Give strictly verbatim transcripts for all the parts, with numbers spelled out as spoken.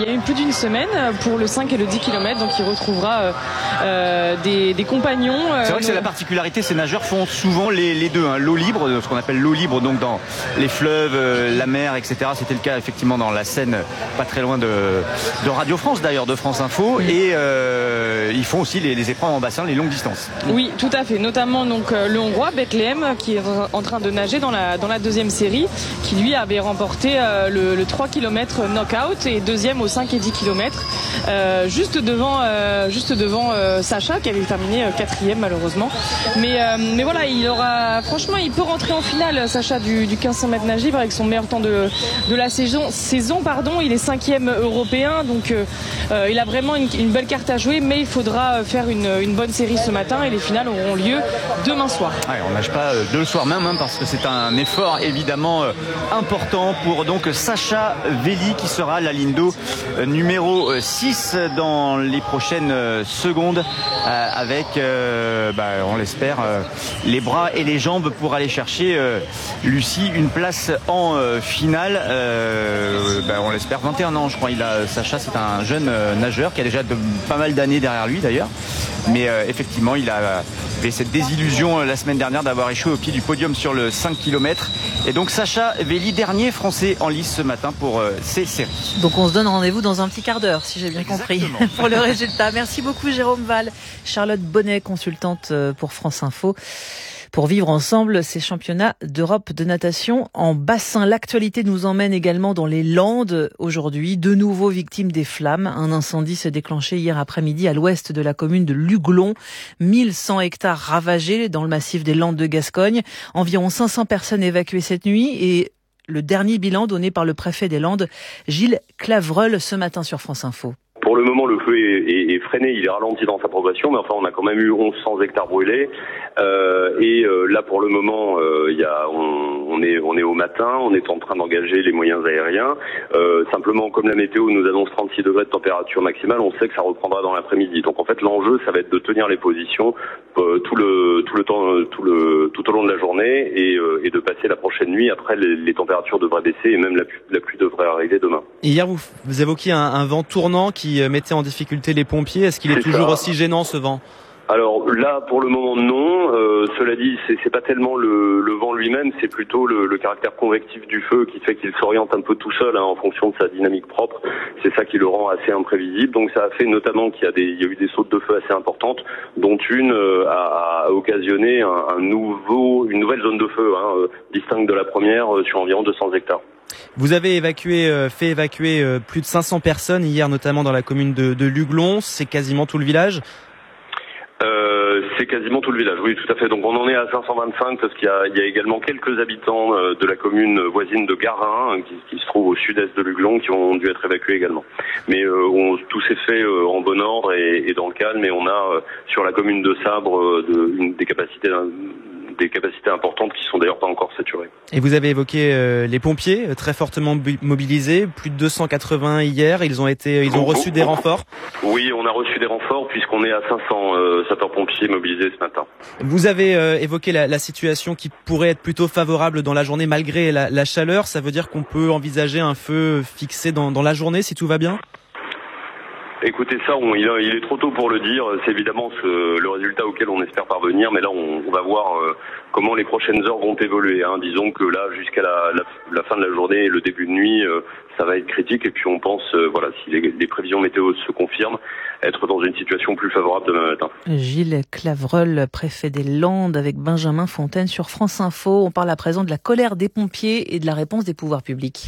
il y a eu plus d'une semaine pour le cinq et le dix kilomètres, donc il retrouvera euh, des, des compagnons. Euh, c'est vrai que c'est la particularité, ces nageurs font souvent les, les deux, hein, l'eau libre, ce qu'on appelle l'eau libre, donc dans les fleuves, euh, la mer, et cetera. C'était le cas effectivement dans la Seine, pas très loin de, de Radio France d'ailleurs, de France Info, mmh. et euh, ils font aussi les, les épreuves en bassin, les longues distances. Oui, tout à fait, notamment donc euh, le Hongrois Bethlehem qui est en train de nager dans la, dans la deuxième série, qui lui avait remporté euh, le, le trois kilomètres knockout et deuxième au cinq et dix kilomètres, euh, juste devant, euh, juste devant euh, Sacha qui avait terminé euh, quatrième malheureusement. Mais, euh, mais voilà, il aura, franchement, il peut rentrer en finale, Sacha, du, du quinze cents mètres nage libre avec son meilleur temps de, de la saison. saison pardon, il est cinquième européen, donc euh, euh, il a vraiment une, une belle carte à jouer, mais il faudra faire une, une bonne série ce matin et les finales auront lieu demain soir. Ouais, on nage pas de le soir même, hein, parce que c'est un effort évidemment euh, important pour donc Sacha Veli qui sera la ligne d'eau euh, numéro six dans les prochaines euh, secondes euh, avec, euh, bah, on l'espère, euh, les bras et les jambes pour aller chercher euh, Lucie une place en euh, finale. Euh, bah, on l'espère, vingt et un ans je crois. Il a, Sacha, c'est un jeune euh, nageur qui a déjà de, pas mal d'années derrière lui d'ailleurs. Mais euh, effectivement, il a fait cette désillusion euh, la semaine dernière d'avoir échoué au pied du podium sur le cinq kilomètres. Et donc Sacha Veli, dernier français en lice ce matin pour euh, ces séries. Donc on se donne rendez-vous dans un petit quart d'heure, si j'ai bien Exactement. compris, pour le résultat. Merci beaucoup Jérôme Val. Charlotte Bonnet, consultante pour France Info, pour vivre ensemble ces championnats d'Europe de natation en bassin. L'actualité nous emmène également dans les Landes aujourd'hui. De nouveau victimes des flammes. Un incendie s'est déclenché hier après-midi à l'ouest de la commune de Luglon. mille cent hectares ravagés dans le massif des Landes de Gascogne. Environ cinq cents personnes évacuées cette nuit et le dernier bilan donné par le préfet des Landes, Gilles Clavreul, ce matin sur France Info. Pour le moment, le feu est, est, est freiné, il est ralenti dans sa progression, mais enfin, on a quand même eu mille cent hectares brûlés. Euh, et euh, là, pour le moment, euh, y a, on, on est, on est au matin, on est en train d'engager les moyens aériens. Euh, simplement, comme la météo nous annonce trente-six degrés de température maximale, on sait que ça reprendra dans l'après-midi. Donc, en fait, l'enjeu, ça va être de tenir les positions euh, tout le, tout le temps, tout le, tout au long de la journée, et, euh, et de passer la prochaine nuit. Après, les, les températures devraient baisser et même la pluie, la pluie devrait arriver demain. Hier, vous, vous évoquiez un, un vent tournant qui mettait en difficulté les pompiers. Est-ce qu'il est, est toujours ça. aussi gênant, ce vent ? Alors là, pour le moment, non. Euh, cela dit, c'est, c'est pas tellement le, le vent lui-même, c'est plutôt le, le caractère convectif du feu qui fait qu'il s'oriente un peu tout seul, hein, en fonction de sa dynamique propre. C'est ça qui le rend assez imprévisible. Donc ça a fait notamment qu'il y a, des, il y a eu des sautes de feu assez importantes, dont une euh, a, a occasionné un, un nouveau, une nouvelle zone de feu, hein, euh, distincte de la première, euh, sur environ deux cents hectares. Vous avez évacué, euh, fait évacuer euh, plus de cinq cents personnes hier, notamment dans la commune de, de Luglon. C'est quasiment tout le village ? Euh, c'est quasiment tout le village, oui, tout à fait. Donc on en est à cinq cent vingt-cinq parce qu'il y a, il y a également quelques habitants euh, de la commune voisine de Garin, hein, qui, qui se trouve au sud-est de Luglon, qui ont dû être évacués également. Mais euh, on, tout s'est fait euh, en bon ordre et, et dans le calme. Et on a euh, sur la commune de Sabre euh, de, une, des capacités des capacités importantes qui sont d'ailleurs pas encore saturées. Et vous avez évoqué euh, les pompiers euh, très fortement bu- mobilisés, plus de deux cent quatre-vingts hier. Ils ont été, ils ont reçu des renforts. Oui, on a reçu des renforts puisqu'on est à cinq cents euh, sapeurs-pompiers mobilisés ce matin. Vous avez euh, évoqué la, la situation qui pourrait être plutôt favorable dans la journée malgré la, la chaleur. Ça veut dire qu'on peut envisager un feu fixé dans, dans la journée si tout va bien ? Écoutez, ça, on, il, il est trop tôt pour le dire. C'est évidemment ce, le résultat auquel on espère parvenir, mais là, on, on va voir euh, comment les prochaines heures vont évoluer. Hein. Disons que là, jusqu'à la, la, la fin de la journée et le début de nuit, euh, ça va être critique. Et puis, on pense, euh, voilà, si les, les prévisions météo se confirment, être dans une situation plus favorable demain matin. Gilles Clavreul, préfet des Landes, avec Benjamin Fontaine sur France Info. On parle à présent de la colère des pompiers et de la réponse des pouvoirs publics.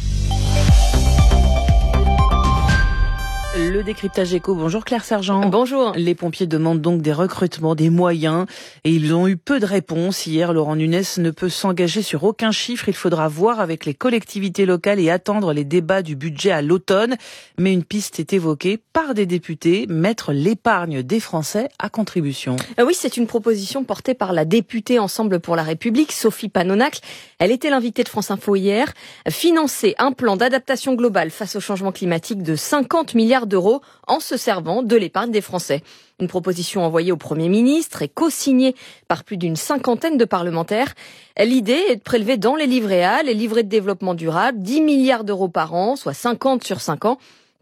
Le décryptage éco. Bonjour Claire Sergent. Bonjour. Les pompiers demandent donc des recrutements, des moyens, et ils ont eu peu de réponses. Hier, Laurent Nunez ne peut s'engager sur aucun chiffre. Il faudra voir avec les collectivités locales et attendre les débats du budget à l'automne. Mais une piste est évoquée par des députés, mettre l'épargne des Français à contribution. Oui, c'est une proposition portée par la députée Ensemble pour la République, Sophie Panonacle. Elle était l'invitée de France Info hier. Financer un plan d'adaptation globale face au changement climatique de cinquante milliards d'euros en se servant de l'épargne des Français. Une proposition envoyée au Premier ministre et co-signée par plus d'une cinquantaine de parlementaires. L'idée est de prélever dans les livrets A, les livrets de développement durable, dix milliards d'euros par an, soit cinquante sur cinq ans,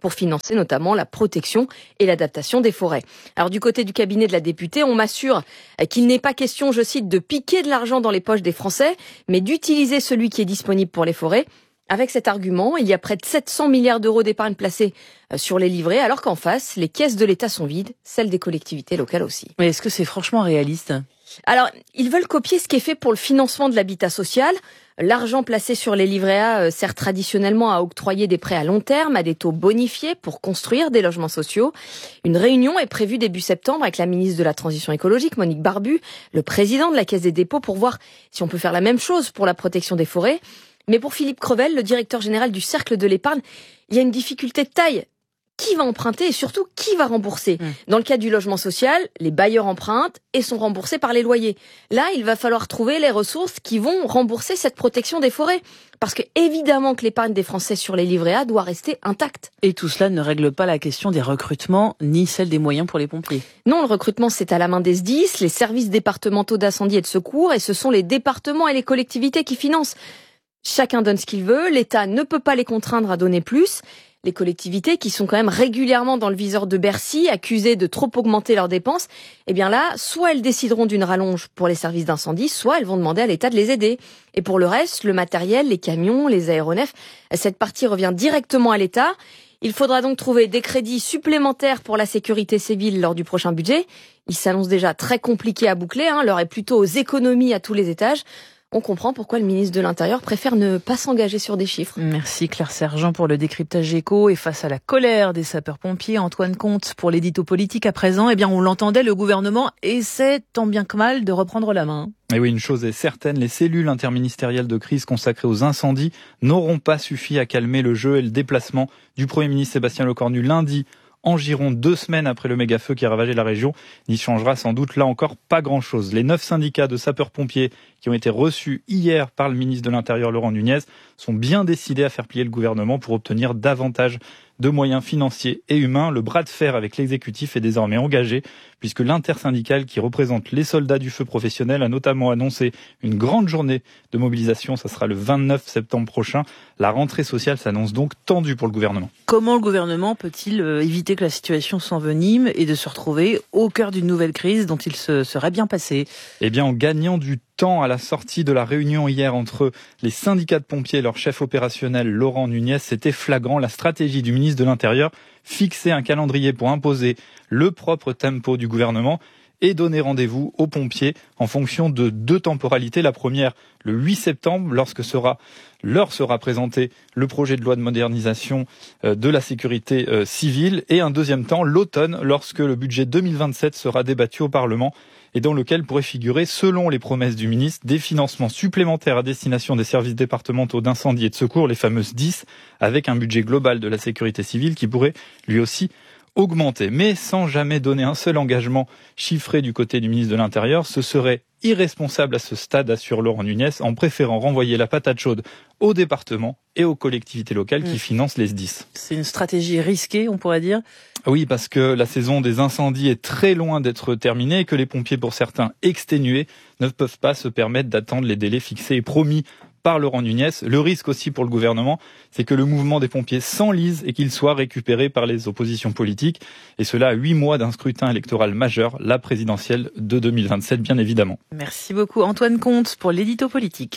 pour financer notamment la protection et l'adaptation des forêts. Alors du côté du cabinet de la députée, on m'assure qu'il n'est pas question, je cite, de piquer de l'argent dans les poches des Français, mais d'utiliser celui qui est disponible pour les forêts. Avec cet argument, il y a près de sept cents milliards d'euros d'épargne placés sur les livrets, alors qu'en face, les caisses de l'État sont vides, celles des collectivités locales aussi. Mais est-ce que c'est franchement réaliste ? Alors, ils veulent copier ce qui est fait pour le financement de l'habitat social. L'argent placé sur les livrets A sert traditionnellement à octroyer des prêts à long terme à des taux bonifiés pour construire des logements sociaux. Une réunion est prévue début septembre avec la ministre de la Transition écologique, Monique Barbu, le président de la Caisse des dépôts, pour voir si on peut faire la même chose pour la protection des forêts. Mais pour Philippe Crevel, le directeur général du Cercle de l'épargne, il y a une difficulté de taille. Qui va emprunter et surtout qui va rembourser ? mmh. Dans le cas du logement social, les bailleurs empruntent et sont remboursés par les loyers. Là, il va falloir trouver les ressources qui vont rembourser cette protection des forêts. Parce que évidemment que l'épargne des Français sur les livrets A doit rester intacte. Et tout cela ne règle pas la question des recrutements ni celle des moyens pour les pompiers. Non, le recrutement c'est à la main des S D I S, les services départementaux d'incendie et de secours, et ce sont les départements et les collectivités qui financent. Chacun donne ce qu'il veut, l'État ne peut pas les contraindre à donner plus. Les collectivités, qui sont quand même régulièrement dans le viseur de Bercy, accusées de trop augmenter leurs dépenses, eh bien là, soit elles décideront d'une rallonge pour les services d'incendie, soit elles vont demander à l'État de les aider. Et pour le reste, le matériel, les camions, les aéronefs, cette partie revient directement à l'État. Il faudra donc trouver des crédits supplémentaires pour la sécurité civile lors du prochain budget. Il s'annonce déjà très compliqué à boucler, hein, l'heure est plutôt aux économies à tous les étages. On comprend pourquoi le ministre de l'Intérieur préfère ne pas s'engager sur des chiffres. Merci Claire Sergent pour le décryptage éco. Et face à la colère des sapeurs-pompiers, Antoine Comte pour l'édito politique à présent, eh bien on l'entendait, le gouvernement essaie tant bien que mal de reprendre la main. Et oui, une chose est certaine, les cellules interministérielles de crise consacrées aux incendies n'auront pas suffi à calmer le jeu et le déplacement du Premier ministre Sébastien Lecornu lundi en Gironde, deux semaines après le méga-feu qui a ravagé la région, n'y changera sans doute là encore pas grand-chose. Les neuf syndicats de sapeurs-pompiers qui ont été reçus hier par le ministre de l'Intérieur Laurent Nunez sont bien décidés à faire plier le gouvernement pour obtenir davantage de moyens financiers et humains. Le bras de fer avec l'exécutif est désormais engagé puisque l'intersyndicale qui représente les soldats du feu professionnel a notamment annoncé une grande journée de mobilisation. Ça sera le vingt-neuf septembre prochain. La rentrée sociale s'annonce donc tendue pour le gouvernement. Comment le gouvernement peut-il éviter que la situation s'envenime et de se retrouver au cœur d'une nouvelle crise dont il se serait bien passé ? Eh bien, en gagnant du temps à la sortie de la réunion hier entre les syndicats de pompiers et leur chef opérationnel Laurent Nunez, c'était flagrant. La stratégie du ministre de l'Intérieur, fixer un calendrier pour imposer le propre tempo du gouvernement et donner rendez-vous aux pompiers en fonction de deux temporalités. La première, le huit septembre, lorsque sera, leur sera présenté le projet de loi de modernisation de la sécurité civile. Et un deuxième temps, l'automne, lorsque le budget deux mille vingt-sept sera débattu au Parlement et dans lequel pourraient figurer, selon les promesses du ministre, des financements supplémentaires à destination des services départementaux d'incendie et de secours, les fameuses S D I S, avec un budget global de la sécurité civile qui pourrait lui aussi augmenter. Mais sans jamais donner un seul engagement chiffré du côté du ministre de l'Intérieur, ce serait irresponsable à ce stade, assure Laurent Nunez, en préférant renvoyer la patate chaude aux départements et aux collectivités locales qui mmh. financent les S D I S. C'est une stratégie risquée, on pourrait dire ? Oui, parce que la saison des incendies est très loin d'être terminée et que les pompiers, pour certains exténués, ne peuvent pas se permettre d'attendre les délais fixés et promis par Laurent Nunez. Le risque aussi pour le gouvernement, c'est que le mouvement des pompiers s'enlise et qu'il soit récupéré par les oppositions politiques. Et cela à huit mois d'un scrutin électoral majeur, la présidentielle de deux mille vingt-sept, bien évidemment. Merci beaucoup Antoine Comte pour l'édito politique.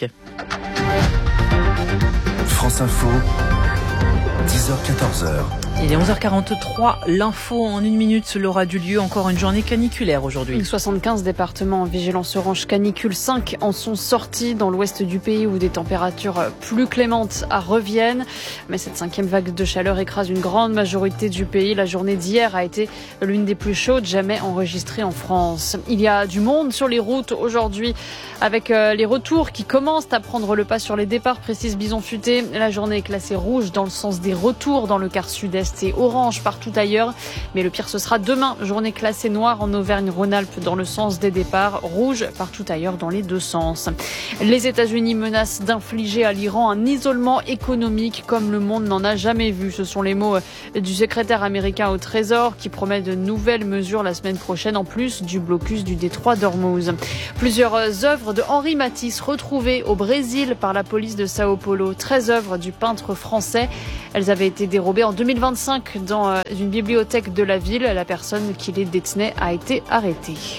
France Info, dix heures quatorze heures. Il est onze heures quarante-trois, l'info en une minute, l'aura du lieu, encore une journée caniculaire aujourd'hui. soixante-quinze départements en vigilance orange canicule, cinq en sont sortis dans l'ouest du pays où des températures plus clémentes reviennent. Mais cette cinquième vague de chaleur écrase une grande majorité du pays. La journée d'hier a été l'une des plus chaudes jamais enregistrées en France. Il y a du monde sur les routes aujourd'hui avec les retours qui commencent à prendre le pas sur les départs, précise Bison Futé. La journée est classée rouge dans le sens des retours dans le quart sud-est. C'est orange partout ailleurs, mais le pire ce sera demain, journée classée noire en Auvergne-Rhône-Alpes dans le sens des départs, rouge partout ailleurs dans les deux sens. Les États-Unis menacent d'infliger à l'Iran un isolement économique comme le monde n'en a jamais vu. Ce sont les mots du secrétaire américain au Trésor qui promet de nouvelles mesures la semaine prochaine en plus du blocus du détroit d'Ormuz. Plusieurs œuvres de Henri Matisse retrouvées au Brésil par la police de Sao Paulo, treize œuvres du peintre français. Elles avaient été dérobées en deux mille vingt-cinq dans une bibliothèque de la ville. La personne qui les détenait a été arrêtée.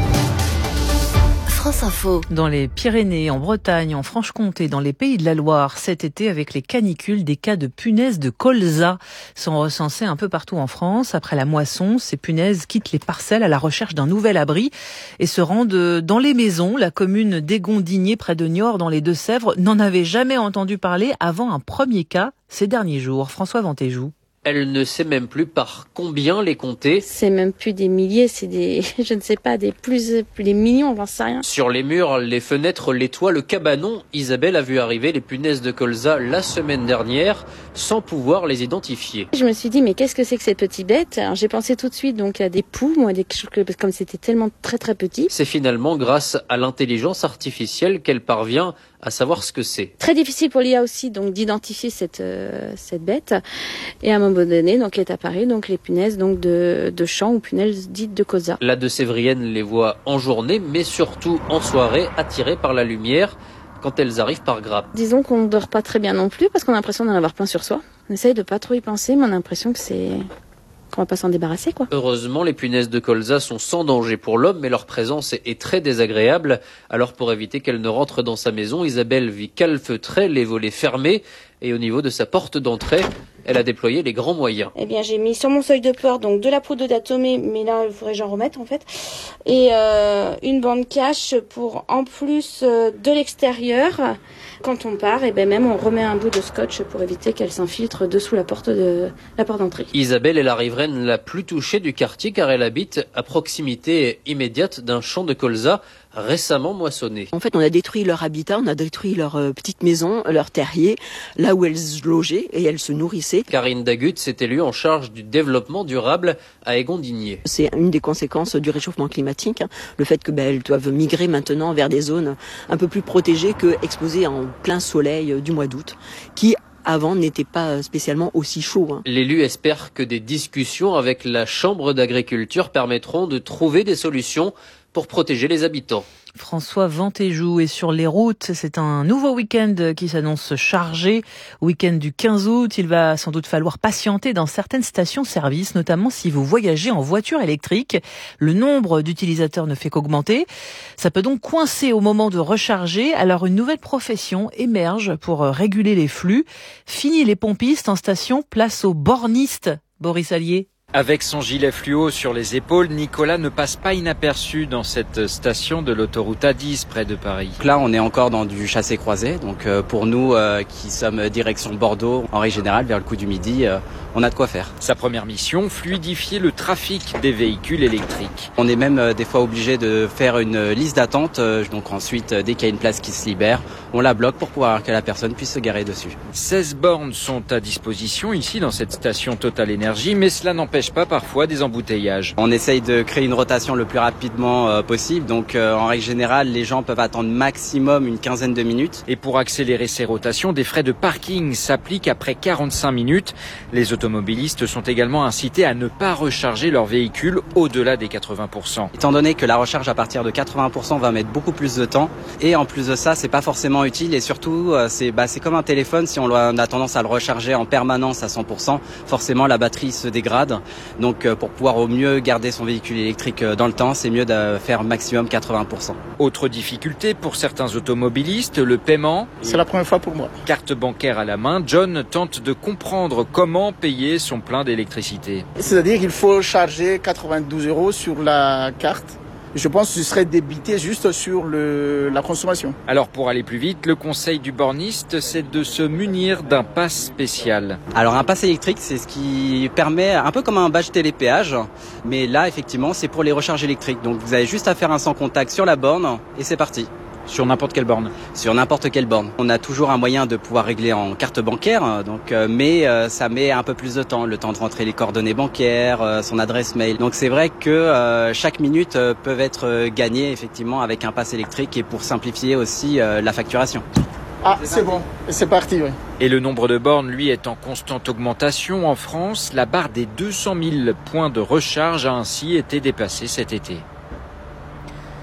France Info. Dans les Pyrénées, en Bretagne, en Franche-Comté, dans les Pays de la Loire, cet été, avec les canicules, des cas de punaises de colza sont recensés un peu partout en France. Après la moisson, ces punaises quittent les parcelles à la recherche d'un nouvel abri et se rendent dans les maisons. La commune d'Égondigné, près de Niort, dans les Deux-Sèvres, n'en avait jamais entendu parler avant un premier cas ces derniers jours. François Ventéjou. Elle ne sait même plus par combien les compter. C'est même plus des milliers, c'est des, je ne sais pas, des plus, plus des millions, j'en sais rien. Sur les murs, les fenêtres, les toits, le cabanon, Isabelle a vu arriver les punaises de colza la semaine dernière, sans pouvoir les identifier. Je me suis dit, mais qu'est-ce que c'est que cette petite bête? Alors, j'ai pensé tout de suite donc à des poux, moi, des choses que, comme c'était tellement très très petit. C'est finalement grâce à l'intelligence artificielle qu'elle parvient à savoir ce que c'est. Très difficile pour l'I A aussi donc d'identifier cette euh, cette bête. Et à un moment donné, donc est apparu donc les punaises donc de de champs ou punaises dites de colza. La de Sévrienne les voit en journée, mais surtout en soirée, attirées par la lumière quand elles arrivent par grappes. Disons qu'on ne dort pas très bien non plus parce qu'on a l'impression d'en avoir plein sur soi. On essaye de pas trop y penser, mais on a l'impression que c'est qu'on va pas s'en débarrasser, quoi. Heureusement, les punaises de colza sont sans danger pour l'homme, mais leur présence est très désagréable. Alors, pour éviter qu'elles ne rentrent dans sa maison, Isabelle vit calfeutrée, les volets fermés, et au niveau de sa porte d'entrée, elle a déployé les grands moyens. Eh bien, j'ai mis sur mon seuil de porte donc de la poudre d'atomée, mais là, il faudrait que j'en remette en fait, et euh, une bande cache pour en plus euh, de l'extérieur. Quand on part, et ben même on remet un bout de scotch pour éviter qu'elle s'infiltre dessous la porte de la porte d'entrée. Isabelle est la riveraine la plus touchée du quartier car elle habite à proximité immédiate d'un champ de colza récemment moissonné. En fait, on a détruit leur habitat, on a détruit leur euh, petite maison, leur terrier, là où elles logeaient et elles se nourrissaient. Karine Dagut s'est élue en charge du développement durable à Égondigné. C'est une des conséquences du réchauffement climatique, hein, le fait que ben, elles doivent migrer maintenant vers des zones un peu plus protégées que exposées en plein soleil euh, du mois d'août, qui avant n'était pas spécialement aussi chaud. Hein. L'élu espère que des discussions avec la Chambre d'agriculture permettront de trouver des solutions pour protéger les habitants. François Ventéjou est sur les routes. C'est un nouveau week-end qui s'annonce chargé. Week-end du quinze août, il va sans doute falloir patienter dans certaines stations-service, notamment si vous voyagez en voiture électrique. Le nombre d'utilisateurs ne fait qu'augmenter. Ça peut donc coincer au moment de recharger. Alors une nouvelle profession émerge pour réguler les flux. Fini les pompistes en station, place aux bornistes. Boris Allier. Avec son gilet fluo sur les épaules, Nicolas ne passe pas inaperçu dans cette station de l'autoroute A dix près de Paris. Là, on est encore dans du chassé-croisé. Donc euh, pour nous euh, qui sommes direction Bordeaux, en règle générale, vers le coup du midi, euh, on a de quoi faire. Sa première mission, fluidifier le trafic des véhicules électriques. On est même euh, des fois obligé de faire une liste d'attente. Euh, donc ensuite, euh, dès qu'il y a une place qui se libère, on la bloque pour pouvoir que la personne puisse se garer dessus. seize bornes sont à disposition ici dans cette station Total Énergie, mais cela n'empêche pas parfois des embouteillages. On essaye de créer une rotation le plus rapidement euh, possible, donc euh, en règle générale, les gens peuvent attendre maximum une quinzaine de minutes. Et pour accélérer ces rotations, des frais de parking s'appliquent après quarante-cinq minutes. Les automobilistes sont également incités à ne pas recharger leur véhicule au-delà des quatre-vingts pour cent. Étant donné que la recharge à partir de quatre-vingts pour cent va mettre beaucoup plus de temps, et en plus de ça, c'est pas forcément utile, et surtout, euh, c'est, bah, c'est comme un téléphone, si on a tendance à le recharger en permanence à cent pour cent, forcément la batterie se dégrade. Donc pour pouvoir au mieux garder son véhicule électrique dans le temps, c'est mieux de faire maximum quatre-vingts pour cent. Autre difficulté pour certains automobilistes, le paiement. C'est la première fois pour moi. Carte bancaire à la main, John tente de comprendre comment payer son plein d'électricité. C'est-à-dire qu'il faut charger quatre-vingt-douze euros sur la carte. Je pense que ce serait débité juste sur le, la consommation. Alors pour aller plus vite, le conseil du borniste, c'est de se munir d'un pass spécial. Alors un pass électrique, c'est ce qui permet, un peu comme un badge télépéage, mais là effectivement c'est pour les recharges électriques. Donc vous avez juste à faire un sans contact sur la borne et c'est parti. Sur n'importe quelle borne. Sur n'importe quelle borne. On a toujours un moyen de pouvoir régler en carte bancaire, donc, euh, mais euh, ça met un peu plus de temps, le temps de rentrer les coordonnées bancaires, euh, son adresse mail. Donc c'est vrai que euh, chaque minute euh, peut être euh, gagnée effectivement avec un pass électrique et pour simplifier aussi euh, la facturation. Ah, c'est bon, c'est parti, oui. Et le nombre de bornes, lui, est en constante augmentation. En France, la barre des deux cent mille points de recharge a ainsi été dépassée cet été.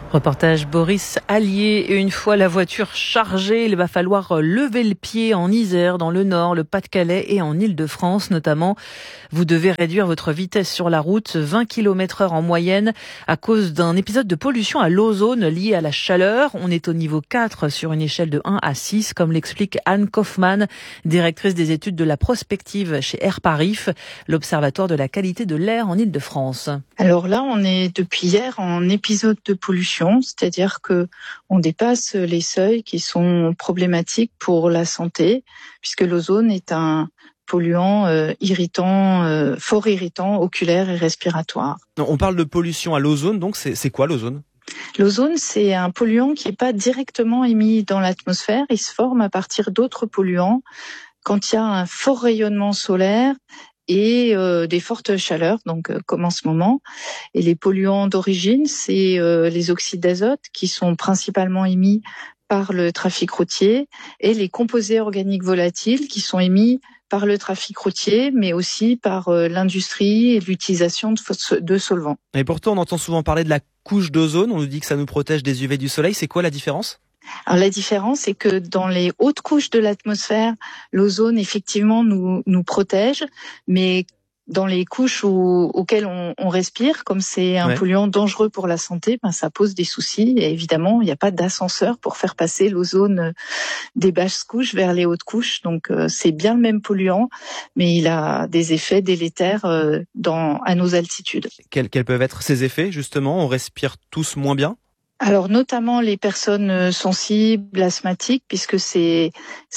Reportage Boris Allier. Et une fois la voiture chargée, il va falloir lever le pied en Isère, dans le Nord, le Pas-de-Calais et en Île-de-France notamment. Vous devez réduire votre vitesse sur la route, vingt kilomètres heure en moyenne, à cause d'un épisode de pollution à l'ozone lié à la chaleur. On est au niveau quatre sur une échelle de un à six, comme l'explique Anne Kaufmann, directrice des études de la prospective chez Airparif, l'Observatoire de la qualité de l'air en Île-de-France. Alors là, on est depuis hier en épisode de pollution. C'est-à-dire que on dépasse les seuils qui sont problématiques pour la santé, puisque l'ozone est un polluant euh, irritant, euh, fort irritant, oculaire et respiratoire. On parle de pollution à l'ozone, donc c'est, c'est quoi l'ozone ? L'ozone, c'est un polluant qui n'est pas directement émis dans l'atmosphère, il se forme à partir d'autres polluants quand il y a un fort rayonnement solaire et euh, des fortes chaleurs, donc euh, comme en ce moment. Et les polluants d'origine, c'est euh, les oxydes d'azote qui sont principalement émis par le trafic routier et les composés organiques volatiles qui sont émis par le trafic routier, mais aussi par euh, l'industrie et l'utilisation de, de solvants. Et pourtant, on entend souvent parler de la couche d'ozone. On nous dit que ça nous protège des U V du soleil. C'est quoi la différence ? Alors la différence, c'est que dans les hautes couches de l'atmosphère, l'ozone effectivement nous nous protège, mais dans les couches où, auxquelles on, on respire, comme c'est un ouais. polluant dangereux pour la santé, ben ça pose des soucis. Et évidemment, il n'y a pas d'ascenseur pour faire passer l'ozone des basses couches vers les hautes couches. Donc euh, c'est bien le même polluant, mais il a des effets délétères euh, dans à nos altitudes. Quels, quels peuvent être ces effets justement ? On respire tous moins bien ? Alors notamment les personnes sensibles, asthmatiques, puisque c'est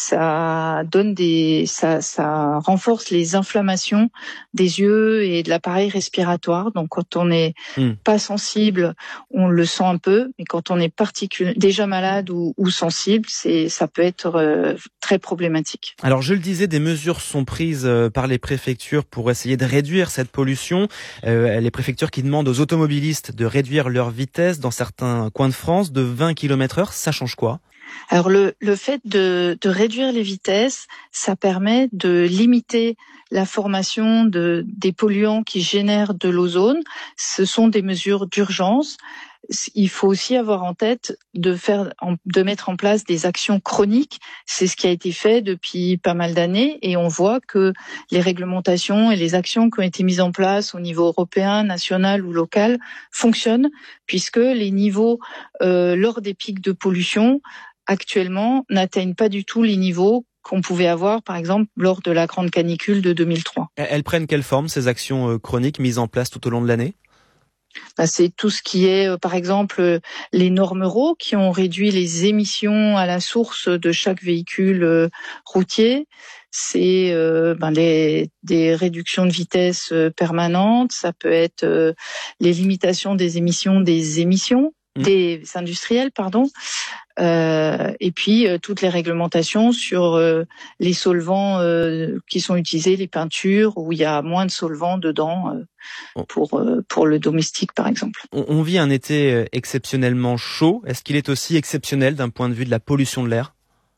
ça donne des ça ça renforce les inflammations des yeux et de l'appareil respiratoire. Donc quand on n'est mmh. pas sensible, on le sent un peu, mais quand on est particulièrement déjà malade ou, ou sensible, c'est ça peut être euh, très problématique. Alors je le disais, des mesures sont prises par les préfectures pour essayer de réduire cette pollution. Euh, les préfectures qui demandent aux automobilistes de réduire leur vitesse dans certains coin de France de vingt kilomètres heure, ça change quoi ? Alors le, le fait de, de réduire les vitesses, ça permet de limiter la formation de, des polluants qui génèrent de l'ozone. Ce sont des mesures d'urgence. Il faut aussi avoir en tête de faire, de mettre en place des actions chroniques. C'est ce qui a été fait depuis pas mal d'années et on voit que les réglementations et les actions qui ont été mises en place au niveau européen, national ou local fonctionnent puisque les niveaux euh, lors des pics de pollution actuellement n'atteignent pas du tout les niveaux qu'on pouvait avoir, par exemple, lors de la grande canicule de deux mille trois. Elles prennent quelle forme, ces actions chroniques mises en place tout au long de l'année ? Ben, c'est tout ce qui est, euh, par exemple, euh, les normes Euro qui ont réduit les émissions à la source de chaque véhicule euh, routier. C'est euh, ben, les, des réductions de vitesse euh, permanentes. Ça peut être euh, les limitations des émissions des émissions. des industriels, pardon, euh, et puis euh, toutes les réglementations sur euh, les solvants euh, qui sont utilisés, les peintures où il y a moins de solvants dedans euh, pour euh, pour le domestique par exemple. On, on vit un été exceptionnellement chaud. Est-ce qu'il est aussi exceptionnel d'un point de vue de la pollution de l'air ?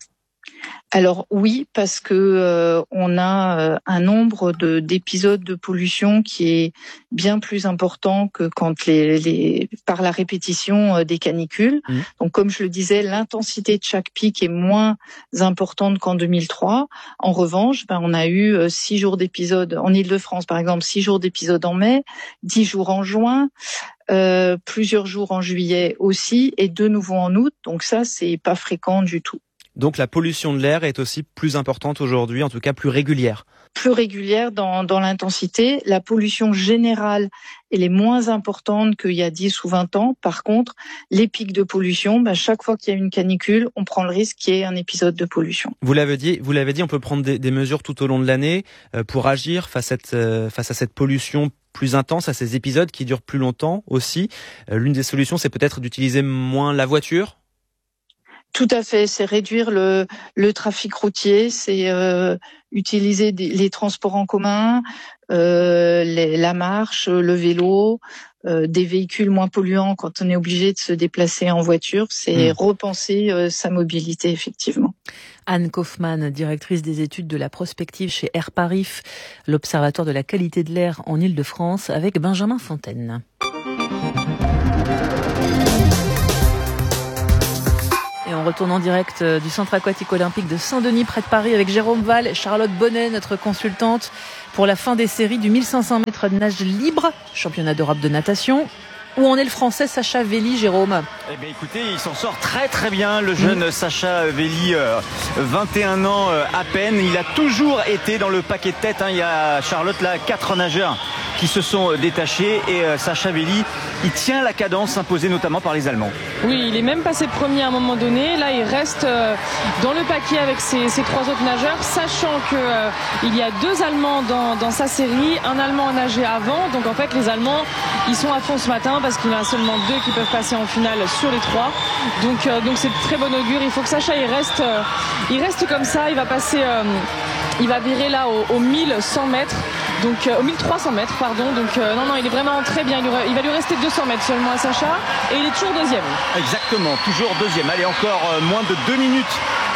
Alors oui, parce que euh, on a euh, un nombre de d'épisodes de pollution qui est bien plus important que quand les, les par la répétition euh, des canicules. Mmh. Donc comme je le disais, l'intensité de chaque pic est moins importante qu'en deux mille trois. En revanche, ben, on a eu euh, six jours d'épisodes en Île-de-France par exemple, six jours d'épisodes en mai, dix jours en juin. Euh, plusieurs jours en juillet aussi et de nouveau en août. Donc ça, c'est pas fréquent du tout. Donc la pollution de l'air est aussi plus importante aujourd'hui, en tout cas plus régulière. Plus régulière dans, dans l'intensité. La pollution générale, elle est moins importante qu'il y a dix ou vingt ans. Par contre, les pics de pollution, ben, chaque fois qu'il y a une canicule, on prend le risque qu'il y ait un épisode de pollution. Vous l'avez dit, vous l'avez dit, on peut prendre des, des mesures tout au long de l'année euh, pour agir face à, cette, euh, face à cette pollution plus intense, à ces épisodes qui durent plus longtemps aussi. Euh, l'une des solutions, c'est peut-être d'utiliser moins la voiture ? Tout à fait, c'est réduire le, le trafic routier, c'est euh, utiliser des, les transports en commun, euh, les, la marche, le vélo, euh, des véhicules moins polluants quand on est obligé de se déplacer en voiture. C'est mmh. repenser euh, sa mobilité, effectivement. Anne Kaufmann, directrice des études de la prospective chez Airparif, l'Observatoire de la qualité de l'air en Île-de-France, avec Benjamin Fontaine. retourne en direct du centre aquatique olympique de Saint-Denis près de Paris avec Jérôme Val, Charlotte Bonnet, notre consultante, pour la fin des séries du mille cinq cents mètres de nage libre, championnat d'Europe de natation. Où en est le français Sacha Véli, Jérôme? Eh bien écoutez, il s'en sort très très bien, le jeune mmh. Sacha Véli, euh, vingt et un ans euh, à peine. Il a toujours été dans le paquet de tête, hein. Il y a Charlotte là, quatre nageurs qui se sont détachés et euh, Sacha Véli, il tient la cadence imposée notamment par les Allemands. Oui, il est même passé premier à un moment donné. Là, il reste euh, dans le paquet avec ses, ses trois autres nageurs, sachant que euh, il y a deux Allemands dans, dans sa série. Un Allemand a nagé avant, donc en fait les Allemands, ils sont à fond ce matin parce qu'il y en a seulement deux qui peuvent passer en finale sur les trois. Donc euh, donc c'est de très bon augure. Il faut que Sacha il reste, euh, il reste comme ça. Il va passer, euh, il va virer là au, au mille cent mètres. Donc euh, au mille trois cents mètres, pardon. Donc euh, non, non, il est vraiment très bien. Il, il va lui rester deux cents mètres seulement à Sacha. Et il est toujours deuxième. Exactement, toujours deuxième. Allez, encore euh, moins de deux minutes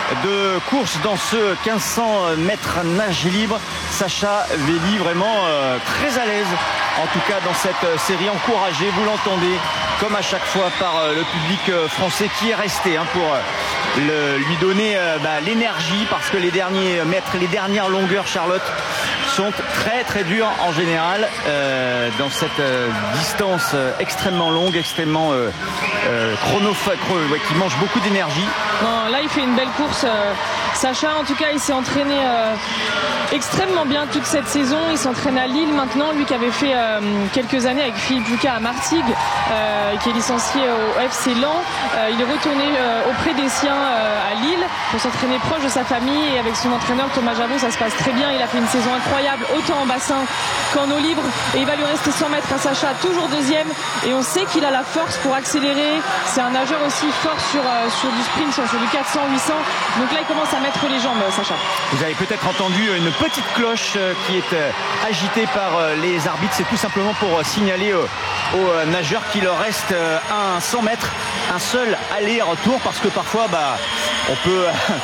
de course dans ce quinze cents mètres nage libre. Sacha Véli vraiment euh, très à l'aise. En tout cas dans cette série, encouragée, vous l'entendez, comme à chaque fois par euh, le public euh, français qui est resté hein, pour euh, le, lui donner euh, bah, l'énergie, parce que les derniers mètres, les dernières longueurs, Charlotte, sont très très dures en général euh, dans cette euh, distance euh, extrêmement longue, extrêmement euh, euh, chronophage, ouais, qui mange beaucoup d'énergie. Non, là il fait une belle course. Euh, Sacha, en tout cas, il s'est entraîné euh, extrêmement bien toute cette saison. Il s'entraîne à Lille maintenant, lui qui avait fait euh, quelques années avec Philippe Lucas à Martigues, euh, qui est licencié au F C Lens. Euh, il est retourné euh, auprès des siens euh, à Lille pour s'entraîner proche de sa famille, et avec son entraîneur Thomas Jabot, ça se passe très bien. Il a fait une saison incroyable, autant en bassin qu'en eau libre, et il va lui rester cent mètres à Sacha, toujours deuxième, et on sait qu'il a la force pour accélérer. C'est un nageur aussi fort sur, euh, sur du sprint, sur, sur du quatre cents, huit cents. Donc là il commence à mettre les jambes, Sacha. Vous avez peut-être entendu une petite cloche qui est agitée par les arbitres. C'est tout simplement pour signaler aux nageurs qu'il leur reste un cent mètres, un seul aller-retour, parce que parfois bah, on peut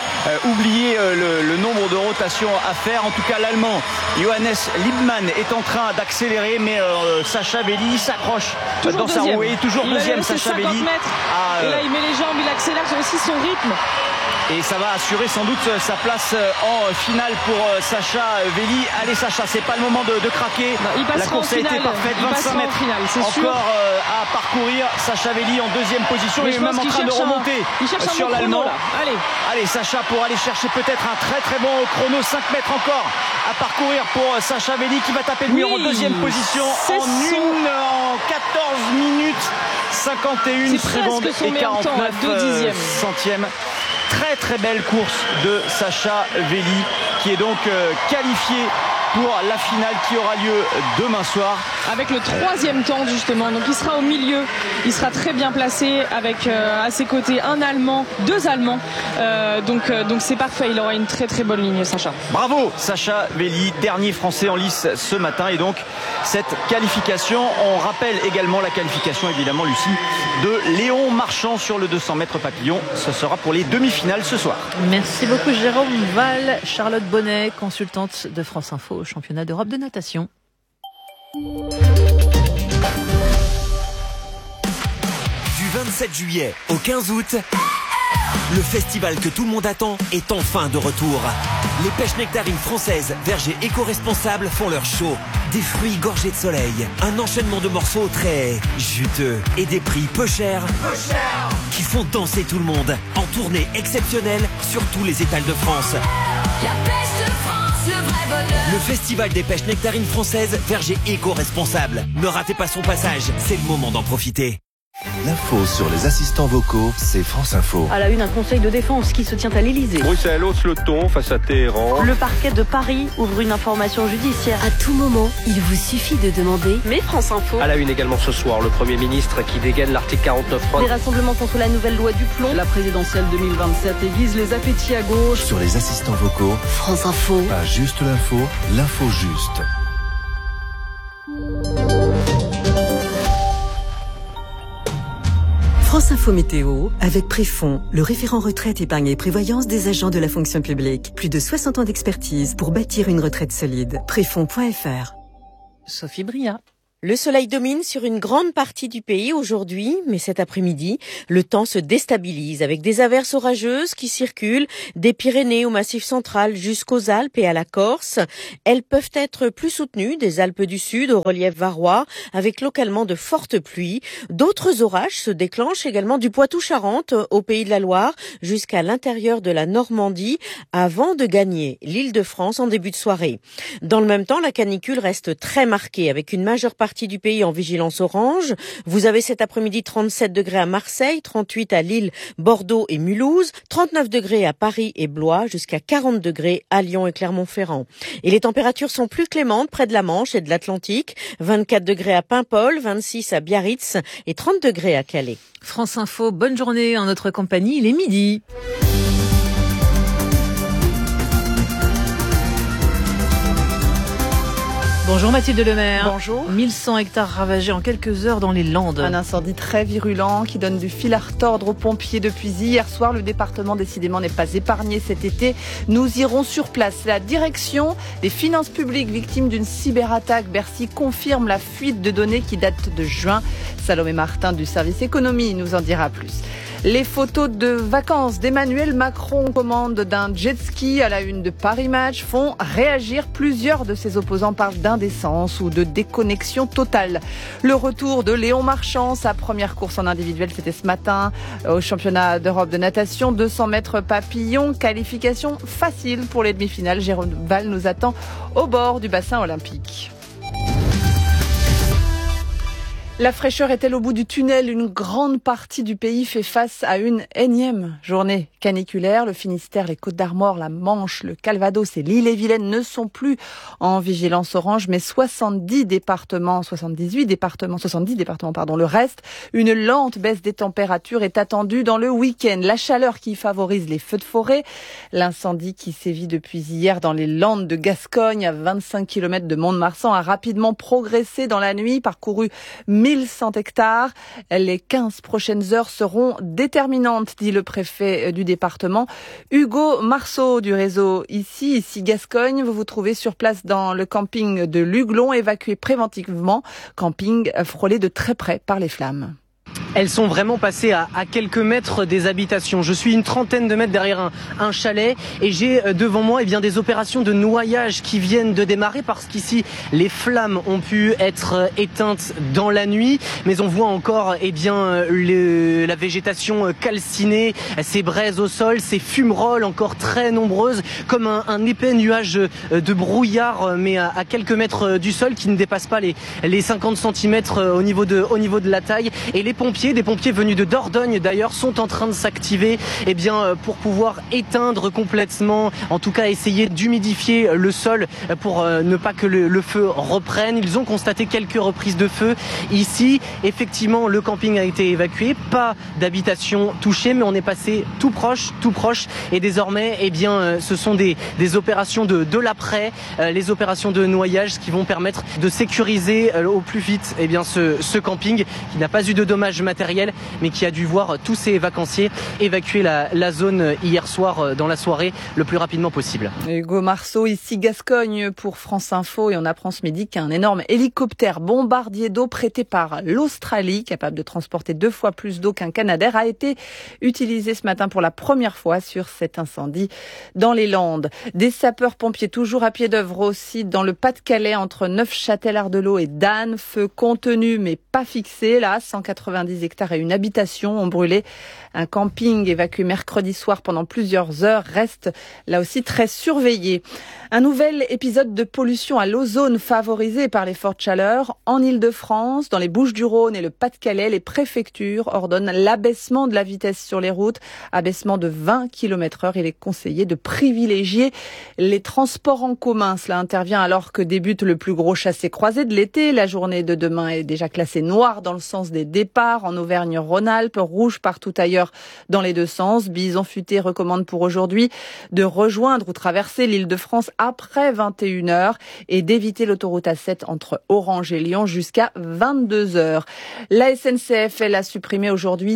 oublier le, le nombre de rotations à faire. En tout cas, l'Allemand Johannes Liebmann est en train d'accélérer, mais euh, Sacha Véli s'accroche dans sa roue. Et toujours il deuxième, Sacha Véli. Ah, euh... Et là, il met les jambes, il accélère aussi son rythme. Et ça va assurer sans doute sa place en finale pour Sacha Véli. Allez Sacha, c'est pas le moment de, de craquer. Non, la course a été parfaite, vingt-cinq mètres finale, encore sûr. à parcourir. Sacha Véli en deuxième position. Mais il est même en train de remonter un, sur l'Allemand. Allez. Allez Sacha pour aller chercher peut-être un très très bon chrono. cinq mètres encore à parcourir pour Sacha Véli qui va taper le mur oui, en deuxième position en une en quatorze minutes cinquante et une secondes et quarante-neuf centièmes. Très très belle course de Sacha Véli qui est donc euh, qualifié pour la finale qui aura lieu demain soir. Avec le troisième temps justement, donc il sera au milieu, il sera très bien placé avec euh, à ses côtés un Allemand, deux Allemands, euh, donc euh, donc c'est parfait, il aura une très très bonne ligne Sacha. Bravo Sacha Véli, dernier Français en lice ce matin, et donc cette qualification, on rappelle également la qualification évidemment Lucie de Léon Marchand sur le deux cents mètres papillon, ce sera pour les demi-finales ce soir. Merci beaucoup Jérôme Val. Charlotte Bonnet, consultante de France Info, championnat d'Europe de natation. Du vingt-sept juillet au quinze août, le festival que tout le monde attend est enfin de retour. Les pêches nectarines françaises, vergers éco-responsables font leur show. Des fruits gorgés de soleil, un enchaînement de morceaux très juteux et des prix peu chers, peu chers qui font danser tout le monde. En tournée exceptionnelle sur tous les étals de France. La pêche de France, le vrai bonheur. Le festival des pêches nectarines françaises, vergers éco-responsables. Ne ratez pas son passage, c'est le moment d'en profiter. L'info sur les assistants vocaux, c'est France Info. À la une, un conseil de défense qui se tient à l'Elysée. Bruxelles hausse le ton face à Téhéran. Le parquet de Paris ouvre une information judiciaire. À tout moment, il vous suffit de demander. Mais France Info. À la une également ce soir, le Premier ministre qui dégaine l'article quarante-neuf. Des rassemblements contre la nouvelle loi du plomb. La présidentielle deux mille vingt-sept aiguise les appétits à gauche. Sur les assistants vocaux, France Info. Pas juste l'info, l'info juste. France Info Météo, avec Préfond, le référent retraite, épargne et prévoyance des agents de la fonction publique. Plus de soixante ans d'expertise pour bâtir une retraite solide. Préfond point F R. Sophie Bria. Le soleil domine sur une grande partie du pays aujourd'hui, mais cet après-midi, le temps se déstabilise avec des averses orageuses qui circulent des Pyrénées au Massif central jusqu'aux Alpes et à la Corse. Elles peuvent être plus soutenues des Alpes du Sud au relief varois, avec localement de fortes pluies. D'autres orages se déclenchent également du Poitou-Charentes au Pays de la Loire jusqu'à l'intérieur de la Normandie avant de gagner l'Île-de-France en début de soirée. Dans le même temps, la canicule reste très marquée avec une majeure partie du pays en vigilance orange. Vous avez cet après-midi trente-sept degrés à Marseille, trente-huit à Lille, Bordeaux et Mulhouse, trente-neuf degrés à Paris et Blois, jusqu'à quarante degrés à Lyon et Clermont-Ferrand. Et les températures sont plus clémentes près de la Manche et de l'Atlantique, vingt-quatre degrés à Paimpol, vingt-six à Biarritz et trente degrés à Calais. France Info, bonne journée en notre compagnie, il est midi. Bonjour Mathilde Lemaire. Bonjour. mille cent hectares ravagés en quelques heures dans les Landes. Un incendie très virulent qui donne du fil à retordre aux pompiers depuis hier soir. Le département décidément n'est pas épargné cet été. Nous irons sur place. La direction des finances publiques victimes d'une cyberattaque. Bercy confirme la fuite de données qui date de juin. Salomé Martin du service économie nous en dira plus. Les photos de vacances d'Emmanuel Macron, commande d'un jet ski à la une de Paris Match, font réagir. Plusieurs de ses opposants parlent d'indécence ou de déconnexion totale. Le retour de Léon Marchand, sa première course en individuel, c'était ce matin au championnat d'Europe de natation, deux cents mètres papillon, qualification facile pour les demi-finales. Jérôme Val nous attend au bord du bassin olympique. La fraîcheur est-elle au bout du tunnel? Une grande partie du pays fait face à une énième journée caniculaire. Le Finistère, les Côtes-d'Armor, la Manche, le Calvados et l'Ille-et-Vilaine ne sont plus en vigilance orange, mais soixante-dix départements, soixante-dix-huit départements, soixante-dix départements, pardon, le reste. Une lente baisse des températures est attendue dans le week-end. La chaleur qui favorise les feux de forêt. L'incendie qui sévit depuis hier dans les Landes de Gascogne, à vingt-cinq kilomètres de Mont-de-Marsan, a rapidement progressé dans la nuit, parcouru mille cent hectares. Les quinze prochaines heures seront déterminantes, dit le préfet du département, Hugo Marceau du réseau Ici, Ici Gascogne. Vous vous trouvez sur place dans le camping de Luglon, évacué préventivement, camping frôlé de très près par les flammes. Elles sont vraiment passées à, à quelques mètres des habitations. Je suis une trentaine de mètres derrière un, un chalet et j'ai devant moi eh bien, des opérations de noyage qui viennent de démarrer parce qu'ici les flammes ont pu être éteintes dans la nuit, mais on voit encore eh bien, le, la végétation calcinée, ces braises au sol, ces fumerolles encore très nombreuses, comme un, un épais nuage de brouillard, mais à, à quelques mètres du sol qui ne dépasse pas les, les cinquante centimètres au niveau de, au niveau de la taille. Et les pompiers, des pompiers venus de Dordogne d'ailleurs, sont en train de s'activer eh bien, pour pouvoir éteindre complètement, en tout cas essayer d'humidifier le sol pour euh, ne pas que le, le feu reprenne. Ils ont constaté quelques reprises de feu ici. Effectivement, le camping a été évacué, pas d'habitation touchée, mais on est passé tout proche, tout proche. Et désormais, eh bien, euh, ce sont des, des opérations de, de l'après, euh, les opérations de noyage qui vont permettre de sécuriser euh, au plus vite eh bien, ce, ce camping qui n'a pas eu de dommages matériels, mais qui a dû voir tous ces vacanciers évacuer la, la zone hier soir dans la soirée le plus rapidement possible. Hugo Marceau, ici Gascogne pour France Info, et on apprend ce midi qu'un énorme hélicoptère bombardier d'eau prêté par l'Australie, capable de transporter deux fois plus d'eau qu'un Canadair, a été utilisé ce matin pour la première fois sur cet incendie dans les Landes. Des sapeurs-pompiers toujours à pied d'œuvre aussi dans le Pas-de-Calais entre Neufchâtel-Ardelot et Dannes. Feu contenu mais pas fixé. Là, cent quatre-vingt-dix hectares et une habitation ont brûlé. Un camping évacué mercredi soir pendant plusieurs heures reste là aussi très surveillé. Un nouvel épisode de pollution à l'ozone favorisé par les fortes chaleurs. En Île-de-France, dans les Bouches-du-Rhône et le Pas-de-Calais, les préfectures ordonnent l'abaissement de la vitesse sur les routes, abaissement de vingt kilomètres heure. Il est conseillé de privilégier les transports en commun. Cela intervient alors que débute le plus gros chassé-croisé de l'été. La journée de demain est déjà classée noire dans le sens des départs. En Auvergne-Rhône-Alpes, rouge partout ailleurs dans les deux sens. Bison Futé recommande pour aujourd'hui de rejoindre ou traverser l'Île-de-France après vingt et une heures et d'éviter l'autoroute A sept entre Orange et Lyon jusqu'à vingt-deux heures. La S N C F, elle a supprimé aujourd'hui sept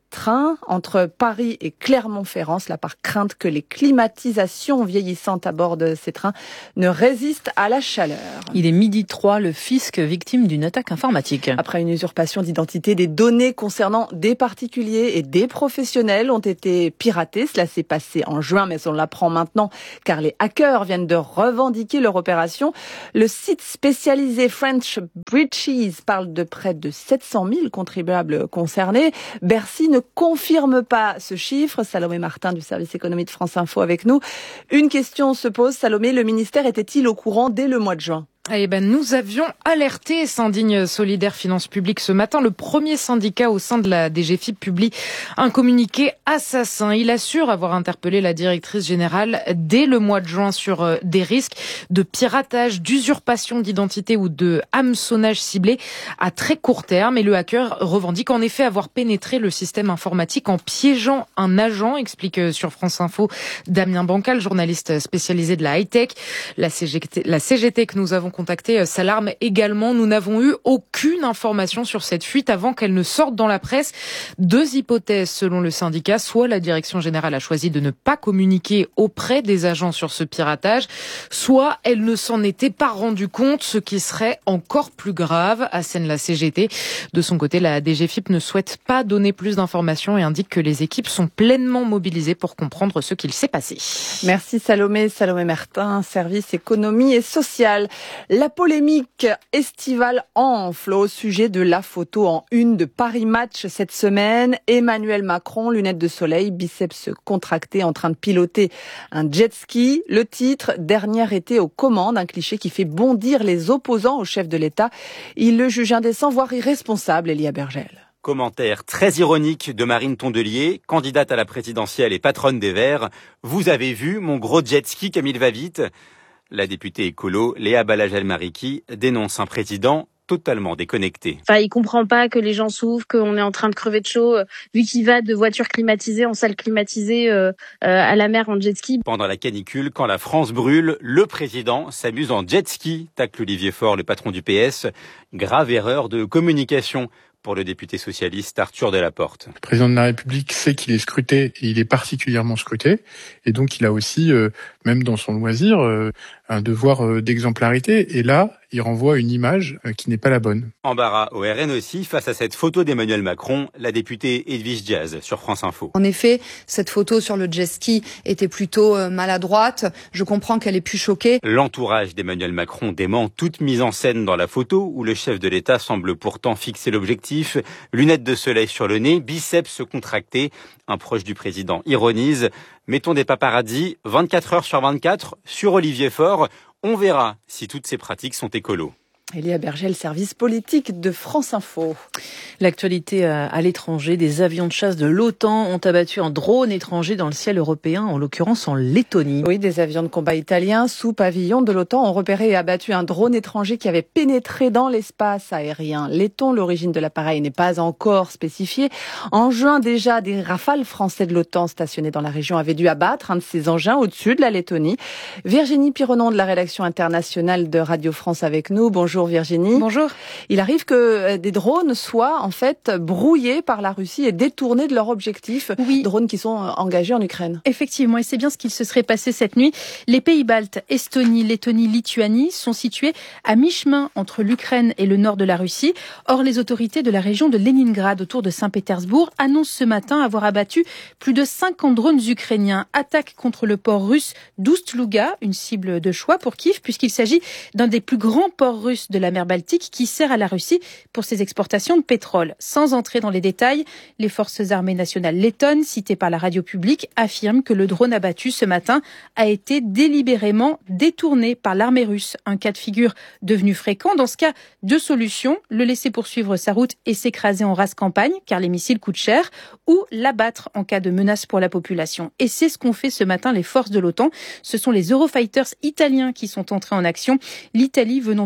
train entre Paris et Clermont-Ferrand. Cela par crainte que les climatisations vieillissantes à bord de ces trains ne résistent à la chaleur. Il est midi trois, le fisc victime d'une attaque informatique. Après une usurpation d'identité, des données concernant des particuliers et des professionnels ont été piratées. Cela s'est passé en juin, mais on l'apprend maintenant car les hackers viennent de revendiquer leur opération. Le site spécialisé French Breaches parle de près de sept cent mille contribuables concernés. Bercy ne confirme pas ce chiffre. Salomé Martin du service économie de France Info avec nous. Une question se pose, Salomé, le ministère était-il au courant dès le mois de juin ? Eh ben, nous avions alerté Syndigne Solidaires Finances Publiques ce matin. Le premier syndicat au sein de la D G F I P publie un communiqué assassin. Il assure avoir interpellé la directrice générale dès le mois de juin sur des risques de piratage, d'usurpation d'identité ou de hameçonnage ciblé à très court terme. Et le hacker revendique en effet avoir pénétré le système informatique en piégeant un agent, explique sur France Info Damien Bancal, journaliste spécialisé de la high-tech. La C G T, la C G T que nous avons contacté s'alarme également. Nous n'avons eu aucune information sur cette fuite avant qu'elle ne sorte dans la presse. Deux hypothèses selon le syndicat. Soit la direction générale a choisi de ne pas communiquer auprès des agents sur ce piratage, soit elle ne s'en était pas rendue compte, ce qui serait encore plus grave, assène la C G T. De son côté, la D G F I P ne souhaite pas donner plus d'informations et indique que les équipes sont pleinement mobilisées pour comprendre ce qu'il s'est passé. Merci Salomé. Salomé Martin, service économie et social. La polémique estivale enfle au sujet de la photo en une de Paris Match cette semaine. Emmanuel Macron, lunettes de soleil, biceps contractés, en train de piloter un jet ski. Le titre, dernier été aux commandes, un cliché qui fait bondir les opposants au chef de l'État. Il le juge indécent, voire irresponsable, Elia Bergel. Commentaire très ironique de Marine Tondelier, candidate à la présidentielle et patronne des Verts. Vous avez vu mon gros jet ski comme il va vite ? La députée écolo, Léa Balajel-Mariki, dénonce un président totalement déconnecté. Enfin, il comprend pas que les gens souffrent, qu'on est en train de crever de chaud, vu qu'il va de voitures climatisées en salle climatisée euh, euh, à la mer en jet ski. Pendant la canicule, quand la France brûle, le président s'amuse en jet ski, tacle Olivier Faure, le patron du P S. Grave erreur de communication pour le député socialiste Arthur Delaporte. Le président de la République sait qu'il est scruté et il est particulièrement scruté. Et donc il a aussi, euh, même dans son loisir, euh, un devoir euh, d'exemplarité. Et là, il renvoie une image euh, qui n'est pas la bonne. Embarras au R N aussi face à cette photo d'Emmanuel Macron, la députée Edwige Diaz sur France Info. En effet, cette photo sur le jet ski était plutôt euh, maladroite. Je comprends qu'elle ait pu choquer. L'entourage d'Emmanuel Macron dément toute mise en scène dans la photo où le chef de l'État semble pourtant fixer l'objectif. Lunettes de soleil sur le nez, biceps contractés. Un proche du président ironise. Mettons des paparazzis vingt-quatre heures sur vingt-quatre sur Olivier Faure. On verra si toutes ces pratiques sont écolos. Elia Bergel, service politique de France Info. L'actualité à l'étranger, des avions de chasse de l'OTAN ont abattu un drone étranger dans le ciel européen, en l'occurrence en Lettonie. Oui, des avions de combat italiens sous pavillon de l'OTAN ont repéré et abattu un drone étranger qui avait pénétré dans l'espace aérien letton. L'origine de l'appareil n'est pas encore spécifiée. En juin déjà, des rafales français de l'OTAN stationnés dans la région avaient dû abattre un de ces engins au-dessus de la Lettonie. Virginie Pironon de la rédaction internationale de Radio France avec nous. Bonjour. Bonjour Virginie. Bonjour. Il arrive que des drones soient en fait brouillés par la Russie et détournés de leur objectif. Oui. Drones qui sont engagés en Ukraine. Effectivement, et c'est bien ce qu'il se serait passé cette nuit. Les pays baltes, Estonie, Lettonie, Lituanie, sont situés à mi-chemin entre l'Ukraine et le nord de la Russie. Or, les autorités de la région de Leningrad, autour de Saint-Pétersbourg, annoncent ce matin avoir abattu plus de cinquante drones ukrainiens. Attaque contre le port russe d'Oust-Louga, une cible de choix pour Kiev, puisqu'il s'agit d'un des plus grands ports russes de la mer Baltique qui sert à la Russie pour ses exportations de pétrole. Sans entrer dans les détails, les forces armées nationales lettonnes, citées par la radio publique, affirment que le drone abattu ce matin a été délibérément détourné par l'armée russe. Un cas de figure devenu fréquent. Dans ce cas, deux solutions, le laisser poursuivre sa route et s'écraser en rase campagne, car les missiles coûtent cher, ou l'abattre en cas de menace pour la population. Et c'est ce qu'ont fait ce matin les forces de l'OTAN. Ce sont les Eurofighters italiens qui sont entrés en action. L'Italie venant tout juste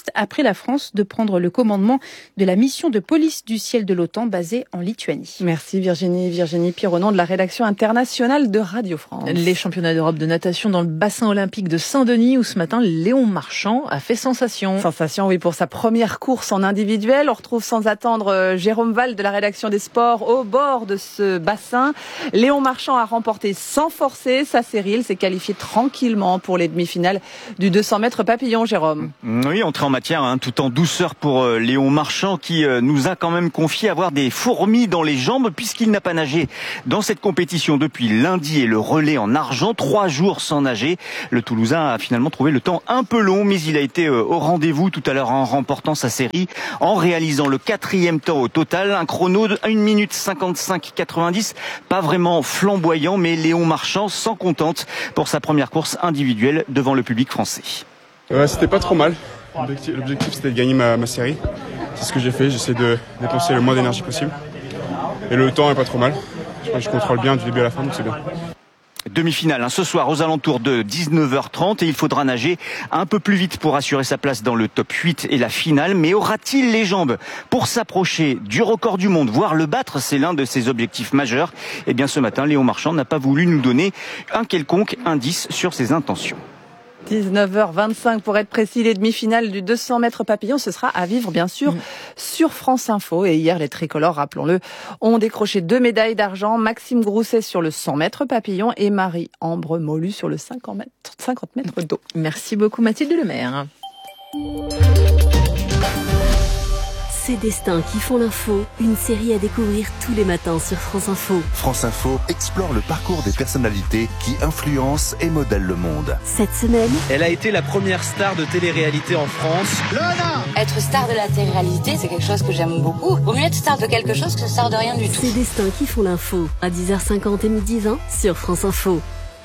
juste après la France de prendre le commandement de la mission de police du ciel de l'OTAN basée en Lituanie. Merci Virginie. Virginie Pironon de la rédaction internationale de Radio France. Les championnats d'Europe de natation dans le bassin olympique de Saint-Denis où ce matin Léon Marchand a fait sensation. Sensation, oui, pour sa première course en individuel. On retrouve sans attendre Jérôme Val de la rédaction des sports au bord de ce bassin. Léon Marchand a remporté sans forcer sa série. Il s'est qualifié tranquillement pour les demi-finales du deux cents mètres papillon, Jérôme. Oui, entrée en matière, hein, tout en douceur pour euh, Léon Marchand qui euh, nous a quand même confié avoir des fourmis dans les jambes puisqu'il n'a pas nagé dans cette compétition depuis lundi et le relais en argent. Trois jours sans nager. Le Toulousain a finalement trouvé le temps un peu long, mais il a été euh, au rendez-vous tout à l'heure en remportant sa série, en réalisant le quatrième temps au total. Un chrono de une minute cinquante-cinq quatre-vingt-dix. Pas vraiment flamboyant, mais Léon Marchand s'en contente pour sa première course individuelle devant le public français. Euh, c'était pas trop mal. L'objectif, l'objectif c'était de gagner ma, ma série. C'est ce que j'ai fait. J'essaie de dépenser le moins d'énergie possible. Et le temps est pas trop mal. Je crois que je contrôle bien du début à la fin, donc c'est bien. Demi-finale hein, ce soir aux alentours de dix-neuf heures trente et il faudra nager un peu plus vite pour assurer sa place dans le top huit et la finale. Mais aura-t-il les jambes pour s'approcher du record du monde, voire le battre? C'est l'un de ses objectifs majeurs. Eh bien ce matin, Léon Marchand n'a pas voulu nous donner un quelconque indice sur ses intentions. dix-neuf heures vingt-cinq pour être précis, les demi-finales du deux cents mètres papillon, ce sera à vivre bien sûr mmh. sur France Info. Et hier, les tricolores, rappelons-le, ont décroché deux médailles d'argent. Maxime Grousset sur le cent mètres papillon et Marie-Ambre Molu sur le cinquante mètres d'eau. Merci beaucoup Mathilde Lemaire. Ces destins qui font l'info, une série à découvrir tous les matins sur France Info. France Info explore le parcours des personnalités qui influencent et modèlent le monde. Cette semaine, elle a été la première star de télé-réalité en France. Lona ! Être star de la télé-réalité, c'est quelque chose que j'aime beaucoup. Vaut mieux être star de quelque chose que star de rien du tout. Ces destins qui font l'info, à dix heures cinquante et midi vingt sur France Info.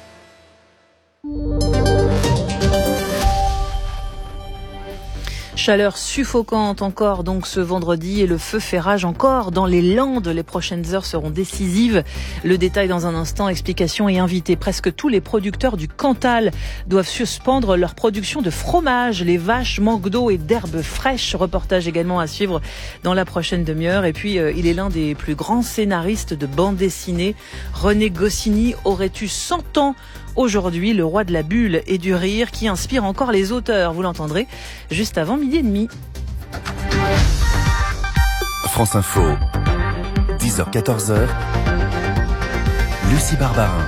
Chaleur suffocante encore donc ce vendredi et le feu fait rage encore dans les Landes. Les prochaines heures seront décisives. Le détail dans un instant, explication et invité. Presque tous les producteurs du Cantal doivent suspendre leur production de fromage. Les vaches manquent d'eau et d'herbes fraîches. Reportage également à suivre dans la prochaine demi-heure. Et puis euh, il est l'un des plus grands scénaristes de bande dessinée. René Goscinny aurait eu cent ans aujourd'hui, le roi de la bulle et du rire qui inspire encore les auteurs. Vous l'entendrez juste avant midi et demi. France Info, dix heures quatorze heures, Lucie Barbarin.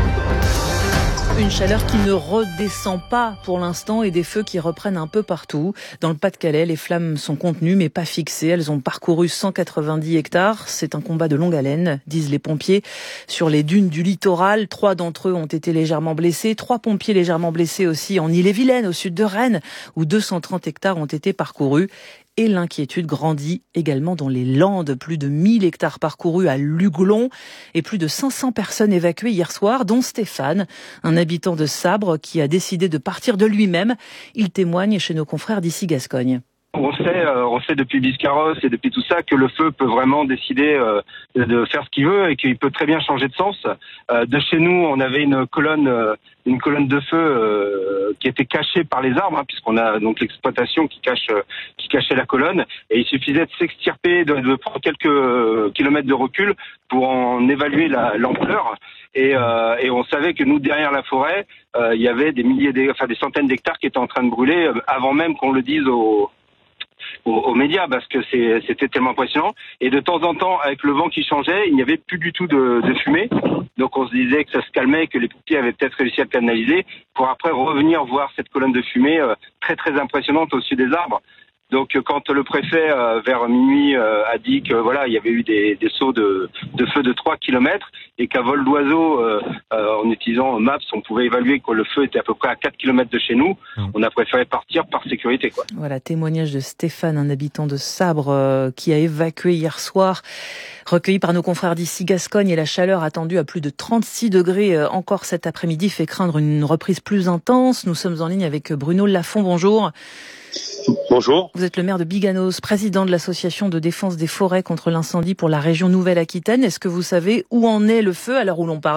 Une chaleur qui ne redescend pas pour l'instant et des feux qui reprennent un peu partout. Dans le Pas-de-Calais, les flammes sont contenues mais pas fixées. Elles ont parcouru cent quatre-vingt-dix hectares. C'est un combat de longue haleine, disent les pompiers. Sur les dunes du littoral, trois d'entre eux ont été légèrement blessés. Trois pompiers légèrement blessés aussi en Ille-et-Vilaine, au sud de Rennes, où deux cent trente hectares ont été parcourus. Et l'inquiétude grandit également dans les Landes. Plus de mille hectares parcourus à Luglon et plus de cinq cents personnes évacuées hier soir, dont Stéphane, un habitant de Sabre qui a décidé de partir de lui-même. Il témoigne chez nos confrères d'ici Gascogne. On sait, euh, on sait depuis Biscarrosse et depuis tout ça que le feu peut vraiment décider euh, de faire ce qu'il veut et qu'il peut très bien changer de sens. Euh, de chez nous, on avait une colonne, euh, une colonne de feu euh, qui était cachée par les arbres, hein, puisqu'on a donc l'exploitation qui cache, euh, qui cachait la colonne. Et il suffisait de s'extirper, de, de prendre quelques euh, kilomètres de recul pour en évaluer la, l'ampleur. Et, euh, et on savait que nous, derrière la forêt, euh, il y avait des milliers, d', enfin des centaines d'hectares qui étaient en train de brûler euh, avant même qu'on le dise aux Aux, aux médias parce que c'est, c'était tellement impressionnant et de temps en temps avec le vent qui changeait il n'y avait plus du tout de, de fumée, donc on se disait que ça se calmait, que les pompiers avaient peut-être réussi à le canaliser pour après revenir voir cette colonne de fumée euh, très très impressionnante au-dessus des arbres. Donc quand le préfet euh, vers minuit euh, a dit que voilà il y avait eu des, des sauts de, de feu de trois kilomètres et qu'à vol d'oiseau euh, euh, en utilisant Maps on pouvait évaluer que le feu était à peu près à quatre kilomètres de chez nous, mmh. on a préféré partir par sécurité quoi. Voilà, témoignage de Stéphane, un habitant de Sabre euh, qui a évacué hier soir, recueilli par nos confrères d'ici Gascogne. Et la chaleur attendue à plus de trente-six degrés euh, encore cet après-midi fait craindre une reprise plus intense. Nous sommes en ligne avec Bruno Lafont, bonjour. Bonjour. Vous êtes le maire de Biganos, président de l'association de défense des forêts contre l'incendie pour la région Nouvelle-Aquitaine. Est-ce que vous savez où en est le feu à l'heure où l'on parle ?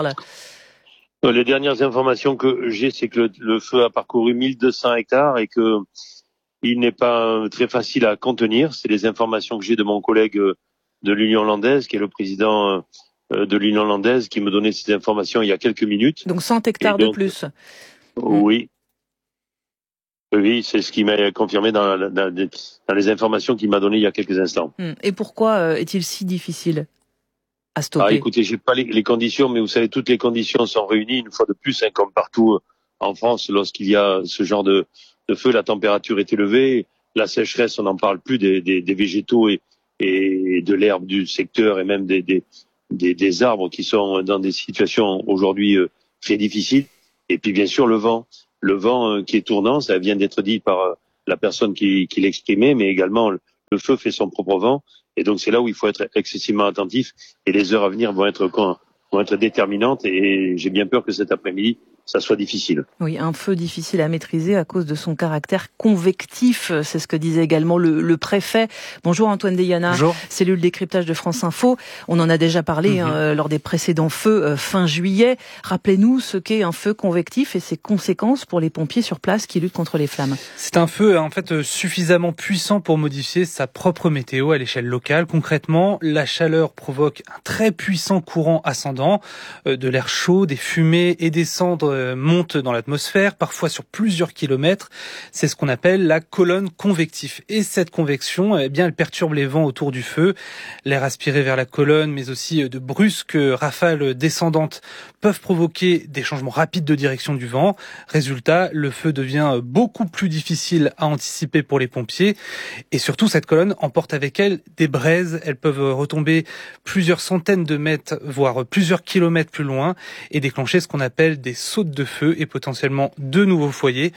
Les dernières informations que j'ai, c'est que le, le feu a parcouru mille deux cents hectares et que il n'est pas très facile à contenir. C'est les informations que j'ai de mon collègue de l'Union hollandaise, qui est le président de l'Union hollandaise, qui me donnait ces informations il y a quelques minutes. Donc cent hectares donc, de plus. Oui. Oui, c'est ce qui m'a confirmé dans, dans, dans les informations qu'il m'a données il y a quelques instants. Et pourquoi est-il si difficile à stopper? Ah, écoutez, j'ai pas les, les conditions, mais vous savez, toutes les conditions sont réunies une fois de plus, hein, comme partout en France, lorsqu'il y a ce genre de, de feu, la température est élevée, la sécheresse, on n'en parle plus, des, des, des végétaux et, et de l'herbe du secteur et même des, des, des, des arbres qui sont dans des situations aujourd'hui euh, très difficiles. Et puis bien sûr le vent, le vent euh, qui est tournant, ça vient d'être dit par euh, la personne qui, qui l'exprimait, mais également le, le feu fait son propre vent. Et donc c'est là où il faut être excessivement attentif et les heures à venir vont être, vont être déterminantes et j'ai bien peur que cet après-midi, ça soit difficile. Oui, un feu difficile à maîtriser à cause de son caractère convectif, c'est ce que disait également le, le préfet. Bonjour Antoine Deyana, Bonjour. Cellule décryptage de France Info. On en a déjà parlé mm-hmm. hein, lors des précédents feux euh, fin juillet. Rappelez-nous ce qu'est un feu convectif et ses conséquences pour les pompiers sur place qui luttent contre les flammes. C'est un feu en fait suffisamment puissant pour modifier sa propre météo à l'échelle locale. Concrètement, la chaleur provoque un très puissant courant ascendant, euh, de l'air chaud, des fumées et des cendres monte dans l'atmosphère, parfois sur plusieurs kilomètres. C'est ce qu'on appelle la colonne convective. Et cette convection, eh bien, elle perturbe les vents autour du feu. L'air aspiré vers la colonne, mais aussi de brusques rafales descendantes peuvent provoquer des changements rapides de direction du vent. Résultat, le feu devient beaucoup plus difficile à anticiper pour les pompiers. Et surtout, cette colonne emporte avec elle des braises. Elles peuvent retomber plusieurs centaines de mètres, voire plusieurs kilomètres plus loin, et déclencher ce qu'on appelle des sautes de feu et potentiellement de nouveaux foyers.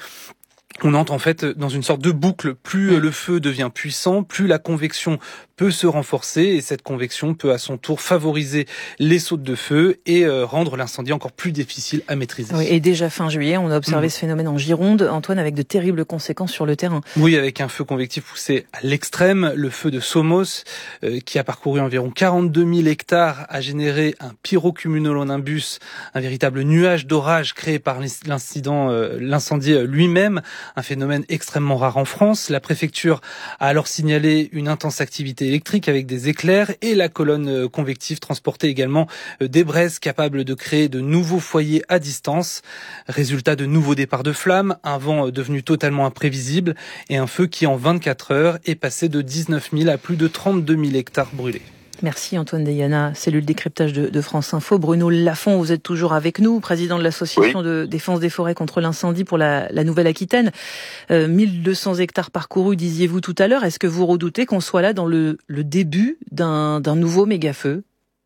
On entre en fait dans une sorte de boucle. Plus le feu devient puissant, plus la convection peut se renforcer et cette convection peut à son tour favoriser les sautes de feu et euh, rendre l'incendie encore plus difficile à maîtriser. Oui, et déjà fin juillet, on a observé mmh. ce phénomène en Gironde, Antoine, avec de terribles conséquences sur le terrain. Oui, avec un feu convectif poussé à l'extrême, le feu de Somos, euh, qui a parcouru environ quarante-deux mille hectares, a généré un pyrocumulonimbus, un véritable nuage d'orage créé par l'incident, euh, l'incendie lui-même, un phénomène extrêmement rare en France. La préfecture a alors signalé une intense activité électrique avec des éclairs et la colonne convective transportait également des braises capables de créer de nouveaux foyers à distance. Résultat de nouveaux départs de flammes, un vent devenu totalement imprévisible et un feu qui en vingt-quatre heures est passé de dix-neuf mille à plus de trente-deux mille hectares brûlés. Merci Antoine Deyana, cellule décryptage de, de France Info. Bruno Lafont, vous êtes toujours avec nous, président de l'association oui. de défense des forêts contre l'incendie pour la, la Nouvelle-Aquitaine. Euh, mille deux cents hectares parcourus, disiez-vous tout à l'heure. Est-ce que vous redoutez qu'on soit là dans le, le début d'un, d'un nouveau méga-feu ?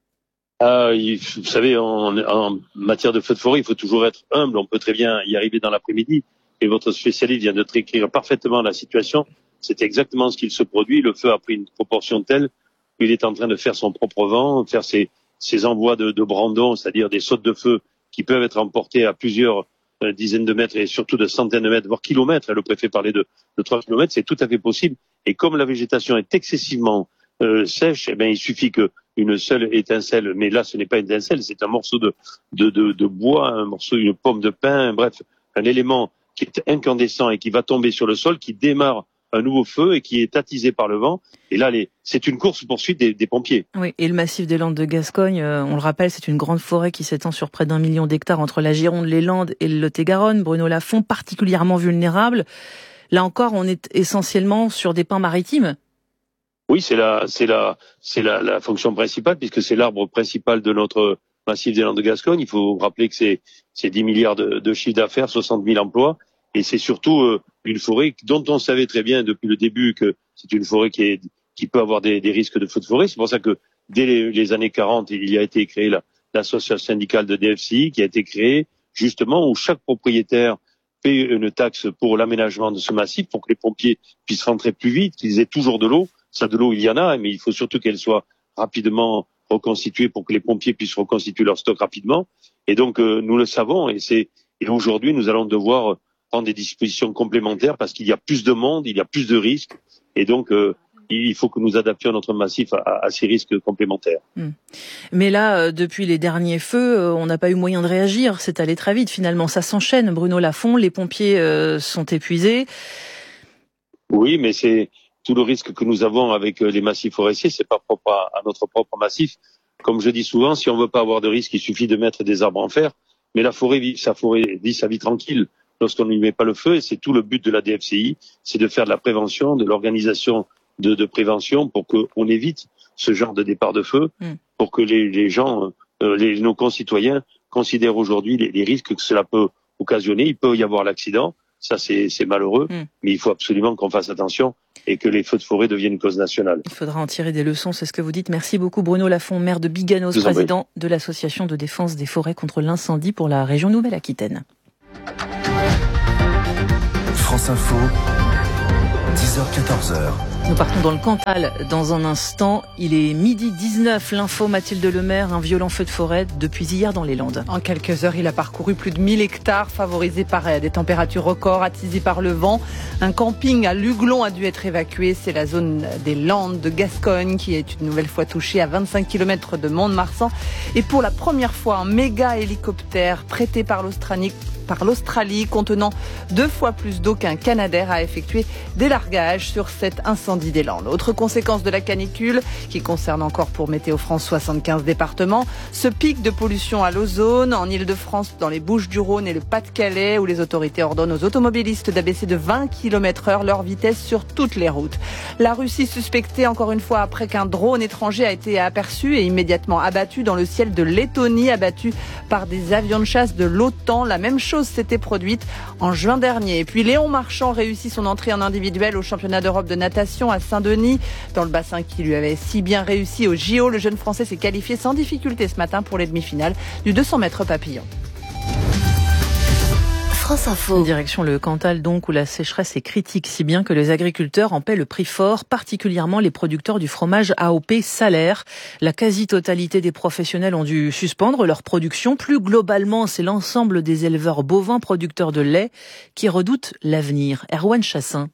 Ah, vous savez, en, en matière de feu de forêt, il faut toujours être humble. On peut très bien y arriver dans l'après-midi. Et votre spécialiste vient de décrire parfaitement la situation. C'est exactement ce qu'il se produit. Le feu a pris une proportion telle il est en train de faire son propre vent, faire ses, ses envois de, de brandons, c'est-à-dire des sautes de feu qui peuvent être emportées à plusieurs euh, dizaines de mètres et surtout de centaines de mètres, voire kilomètres. Le préfet parlait de, de trois kilomètres, c'est tout à fait possible. Et comme la végétation est excessivement euh, sèche, eh bien, il suffit qu'une seule étincelle, mais là ce n'est pas une étincelle, c'est un morceau de, de, de, de bois, un morceau, une pomme de pin, bref, un élément qui est incandescent et qui va tomber sur le sol, qui démarre un nouveau feu et qui est attisé par le vent. Et là, les, c'est une course-poursuite des, des pompiers. Oui, et le massif des Landes de Gascogne, euh, on le rappelle, c'est une grande forêt qui s'étend sur près d'un million d'hectares entre la Gironde, les Landes et le Lot-et-Garonne. Bruno Lafont, particulièrement vulnérable. Là encore, on est essentiellement sur des pins maritimes. Oui, c'est la, c'est la, c'est la, la fonction principale puisque c'est l'arbre principal de notre massif des Landes de Gascogne. Il faut rappeler que c'est, c'est dix milliards de, de chiffre d'affaires, soixante mille emplois. Et c'est surtout euh, une forêt dont on savait très bien depuis le début que c'est une forêt qui, est, qui peut avoir des, des risques de feux de forêt. C'est pour ça que dès les, les années quarante, il y a été créé la, l'association syndicale de D F C I qui a été créée justement où chaque propriétaire paie une taxe pour l'aménagement de ce massif pour que les pompiers puissent rentrer plus vite, qu'ils aient toujours de l'eau. Ça, de l'eau, il y en a, mais il faut surtout qu'elle soit rapidement reconstituée pour que les pompiers puissent reconstituer leur stock rapidement. Et donc, euh, nous le savons et, c'est, et aujourd'hui, nous allons devoir prendre des dispositions complémentaires parce qu'il y a plus de monde, il y a plus de risques et donc euh, il faut que nous adaptions notre massif à, à ces risques complémentaires. Mmh. Mais là, euh, depuis les derniers feux, euh, on n'a pas eu moyen de réagir, c'est allé très vite finalement, ça s'enchaîne. Bruno Lafont, les pompiers euh, sont épuisés. Oui, mais c'est tout le risque que nous avons avec les massifs forestiers, c'est pas propre à, à notre propre massif. Comme je dis souvent, si on veut pas avoir de risque, il suffit de mettre des arbres en fer. Mais la forêt vit, sa forêt vit sa vie tranquille lorsqu'on ne lui met pas le feu. Et c'est tout le but de la D F C I, c'est de faire de la prévention, de l'organisation de, de prévention pour qu'on évite ce genre de départ de feu, mmh. pour que les, les gens, euh, les, nos concitoyens considèrent aujourd'hui les, les risques que cela peut occasionner. Il peut y avoir l'accident, ça c'est, c'est malheureux, mmh. mais il faut absolument qu'on fasse attention et que les feux de forêt deviennent une cause nationale. Il faudra en tirer des leçons, c'est ce que vous dites. Merci beaucoup Bruno Lafont, maire de Biganos, président de l'association de défense des forêts contre l'incendie pour la région Nouvelle-Aquitaine. France Info, dix heures quatorze heures. Nous partons dans le Cantal dans un instant. Il est midi dix-neuf. L'info, Mathilde Lemaire, un violent feu de forêt depuis hier dans les Landes. En quelques heures, il a parcouru plus de mille hectares, favorisé par des températures records, attisés par le vent. Un camping à Luglon a dû être évacué. C'est la zone des Landes de Gascogne qui est une nouvelle fois touchée à vingt-cinq kilomètres de Mont-de-Marsan. Et pour la première fois, un méga hélicoptère prêté par l'Australie par l'Australie, contenant deux fois plus d'eau qu'un Canadair, a effectué des largages sur cet incendie des Landes. Autre conséquence de la canicule, qui concerne encore pour Météo France soixante-quinze départements, ce pic de pollution à l'ozone en Île-de-France, dans les Bouches-du-Rhône et le Pas-de-Calais, où les autorités ordonnent aux automobilistes d'abaisser de vingt kilomètres heure leur vitesse sur toutes les routes. La Russie suspectée encore une fois après qu'un drone étranger a été aperçu et immédiatement abattu dans le ciel de Lettonie, abattu par des avions de chasse de l'OTAN. La même chose s'était produite en juin dernier. Et puis Léon Marchand réussit son entrée en individuel au championnat d'Europe de natation à Saint-Denis. Dans le bassin qui lui avait si bien réussi au J O, le jeune Français s'est qualifié sans difficulté ce matin pour les demi-finales du deux cents mètres papillon. France Info. Direction le Cantal donc, où la sécheresse est critique, si bien que les agriculteurs en paient le prix fort, particulièrement les producteurs du fromage A O P Salaire. La quasi-totalité des professionnels ont dû suspendre leur production. Plus globalement, c'est l'ensemble des éleveurs bovins producteurs de lait qui redoutent l'avenir. Erwan Chassin.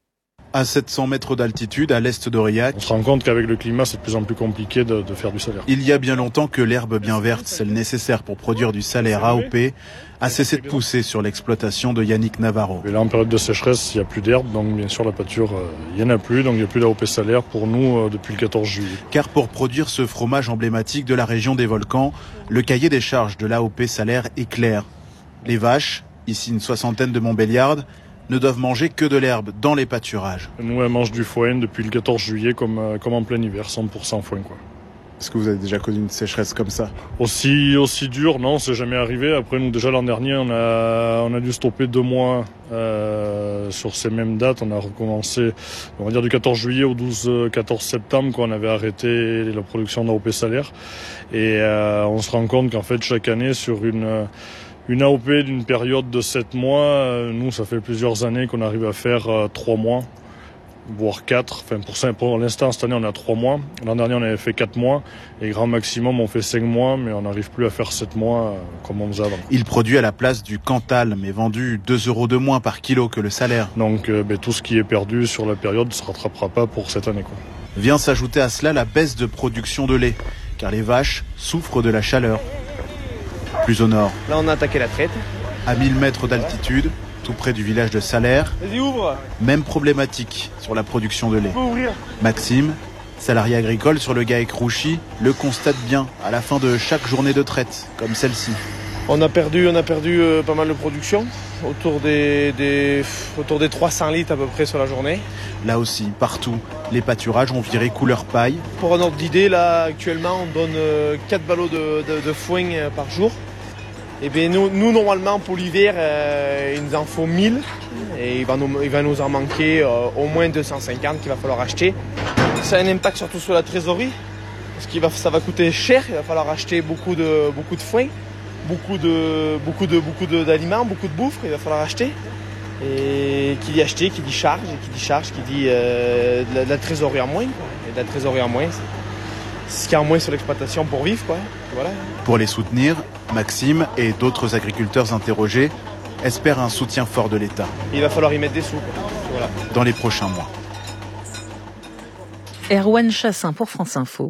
À sept cents mètres d'altitude, à l'est d'Aurillac. On se rend compte qu'avec le climat, c'est de plus en plus compliqué de, de faire du salaire. Il y a bien longtemps que l'herbe bien verte, celle nécessaire pour produire du salaire A O P, a cessé de pousser sur l'exploitation de Yannick Navarro. Et là, en période de sécheresse, il n'y a plus d'herbe, donc bien sûr la pâture, euh, il n'y en a plus, donc il n'y a plus d'A O P salaire pour nous euh, depuis le quatorze juillet. Car pour produire ce fromage emblématique de la région des volcans, le cahier des charges de l'A O P salaire est clair. Les vaches, ici une soixantaine de Montbéliardes, ne doivent manger que de l'herbe dans les pâturages. Nous, elles mangent du foin depuis le quatorze juillet, comme, euh, comme en plein hiver, cent pour cent foin, quoi. Est-ce que vous avez déjà connu une sécheresse comme ça ? Aussi, aussi dur, non, c'est jamais arrivé. Après, nous, déjà l'an dernier, on a, on a dû stopper deux mois euh, sur ces mêmes dates. On a recommencé, on va dire, du quatorze juillet au douze quatorze septembre, quand on avait arrêté la production d'A O P salaire. Et euh, on se rend compte qu'en fait, chaque année, sur une... Une A O P d'une période de sept mois, nous, ça fait plusieurs années qu'on arrive à faire trois mois, voire quatre. Enfin, pour, ça, pour l'instant, cette année, on a trois mois. L'an dernier, on avait fait quatre mois. Et grand maximum, on fait cinq mois, mais on n'arrive plus à faire sept mois comme on faisait avant. Il produit à la place du Cantal, mais vendu deux euros de moins par kilo que le salaire. Donc, euh, ben, tout ce qui est perdu sur la période ne se rattrapera pas pour cette année, quoi. Vient s'ajouter à cela la baisse de production de lait, car les vaches souffrent de la chaleur. Plus au nord. Là, on a attaqué la traite. À mille mètres d'altitude, tout près du village de Salaire. Vas-y, ouvre. Même problématique sur la production de lait. On peut ouvrir. Maxime, salarié agricole sur le GAEC Rouchy, le constate bien à la fin de chaque journée de traite, comme celle-ci. On a perdu, on a perdu euh, pas mal de production, autour des, des, autour des trois cents litres à peu près sur la journée. Là aussi, partout, les pâturages ont viré couleur paille. Pour un ordre d'idée, là, actuellement, on donne euh, quatre ballots de, de, de foin euh, par jour. Et bien, nous, nous, normalement, pour l'hiver, euh, il nous en faut mille. Et il va nous, il va nous en manquer euh, au moins deux cent cinquante qu'il va falloir acheter. Ça a un impact surtout sur la trésorerie, parce que ça va coûter cher. Il va falloir acheter beaucoup de, beaucoup de foin. Beaucoup de, beaucoup de, beaucoup de, d'aliments, beaucoup de bouffe qu'il va falloir acheter. Et qui dit acheter, qui dit charge, et qui dit charge, qui dit euh, de, la, de la trésorerie en moins. Quoi. Et de la trésorerie en moins, c'est ce qu'il y a en moins sur l'exploitation pour vivre, quoi. Voilà. Pour les soutenir, Maxime et d'autres agriculteurs interrogés espèrent un soutien fort de l'État. Il va falloir y mettre des sous, quoi. Voilà. Dans les prochains mois. Erwan Chassin pour France Info.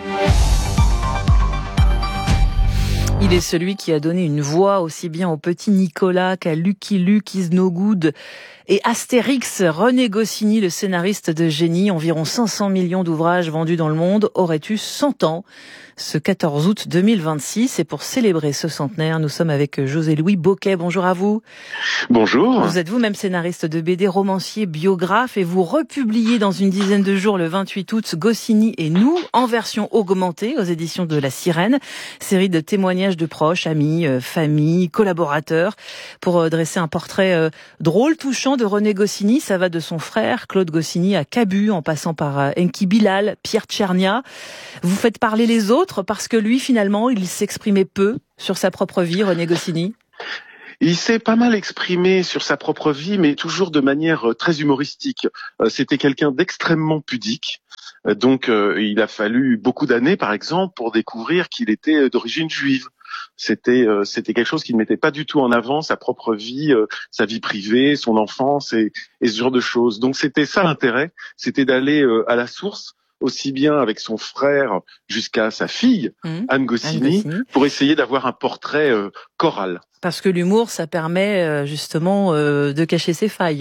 Il est celui qui a donné une voix aussi bien au petit Nicolas qu'à Lucky Luke Is No Good Et Astérix, René Goscinny, le scénariste de génie, environ cinq cents millions d'ouvrages vendus dans le monde, aurait eu cent ans ce quatorze août deux mille vingt-six. Et pour célébrer ce centenaire, nous sommes avec José-Louis Bocquet. Bonjour à vous. Bonjour. Vous êtes vous-même scénariste de B D, romancier, biographe, et vous republiez dans une dizaine de jours, le vingt-huit août, Goscinny et nous, en version augmentée, aux éditions de La Sirène. Série de témoignages de proches, amis, euh, familles, collaborateurs, pour euh, dresser un portrait euh, drôle, touchant de René Goscinny. Ça va de son frère, Claude Goscinny, à Cabu, en passant par euh, Enki Bilal, Pierre Tchernia. Vous faites parler les autres parce que lui, finalement, il s'exprimait peu sur sa propre vie, René Goscinny. Il s'est pas mal exprimé sur sa propre vie, mais toujours de manière très humoristique. C'était quelqu'un d'extrêmement pudique. Donc, il a fallu beaucoup d'années, par exemple, pour découvrir qu'il était d'origine juive. C'était c'était quelque chose qui ne mettait pas du tout en avant, sa propre vie, sa vie privée, son enfance et, et ce genre de choses. Donc, c'était ça l'intérêt, c'était d'aller à la source, aussi bien avec son frère jusqu'à sa fille, mmh. Anne Goscinny, Anne Goscinny, pour essayer d'avoir un portrait euh, choral. Parce que l'humour, ça permet euh, justement euh, de cacher ses failles.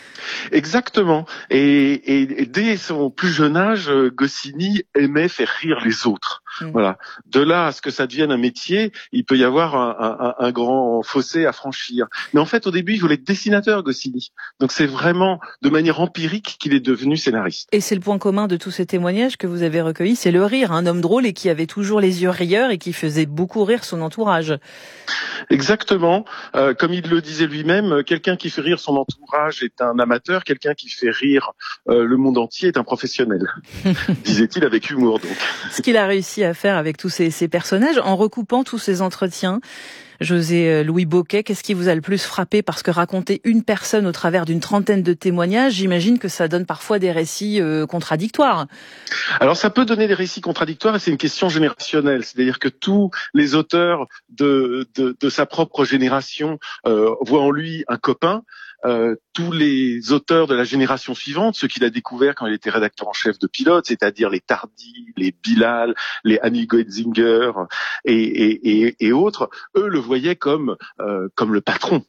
Exactement. Et, et, et dès son plus jeune âge, Goscinny aimait faire rire les autres. Mmh. Voilà. De là à ce que ça devienne un métier, il peut y avoir un, un, un grand fossé à franchir. Mais en fait, au début, il voulait être dessinateur, Goscinny. Donc c'est vraiment de manière empirique qu'il est devenu scénariste. Et c'est le point commun de tous ces témoignages que vous avez recueillis, c'est le rire. Un homme drôle et qui avait toujours les yeux rieurs et qui faisait beaucoup rire son entourage. Exactement. Euh, comme il le disait lui-même, quelqu'un qui fait rire son entourage est un amateur, quelqu'un qui fait rire euh, le monde entier est un professionnel, disait-il avec humour. Donc. Ce qu'il a réussi à faire avec tous ces, ces personnages, en recoupant tous ces entretiens. José-Louis Bocquet, qu'est-ce qui vous a le plus frappé? Parce que raconter une personne au travers d'une trentaine de témoignages, j'imagine que ça donne parfois des récits euh, contradictoires. Alors ça peut donner des récits contradictoires et c'est une question générationnelle. C'est-à-dire que tous les auteurs de, de, de sa propre génération euh, voient en lui un copain. Euh, tous les auteurs de la génération suivante, ceux qu'il a découverts quand il était rédacteur en chef de Pilote, c'est-à-dire les Tardy, les Bilal, les Annie Goetzinger et, et, et, et autres, eux le voyaient comme euh, comme le patron.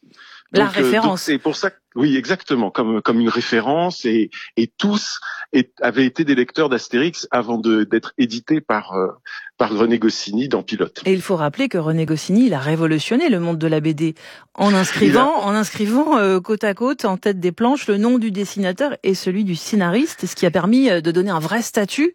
La donc, référence. Euh, donc c'est pour ça que, oui, exactement, comme comme une référence et, et tous et, avaient été des lecteurs d'Astérix avant de d'être édités par euh, par René Goscinny dans Pilote. Et il faut rappeler que René Goscinny, il a révolutionné le monde de la B D en inscrivant a... en inscrivant euh, côte à côte en tête des planches le nom du dessinateur et celui du scénariste, ce qui a permis de donner un vrai statut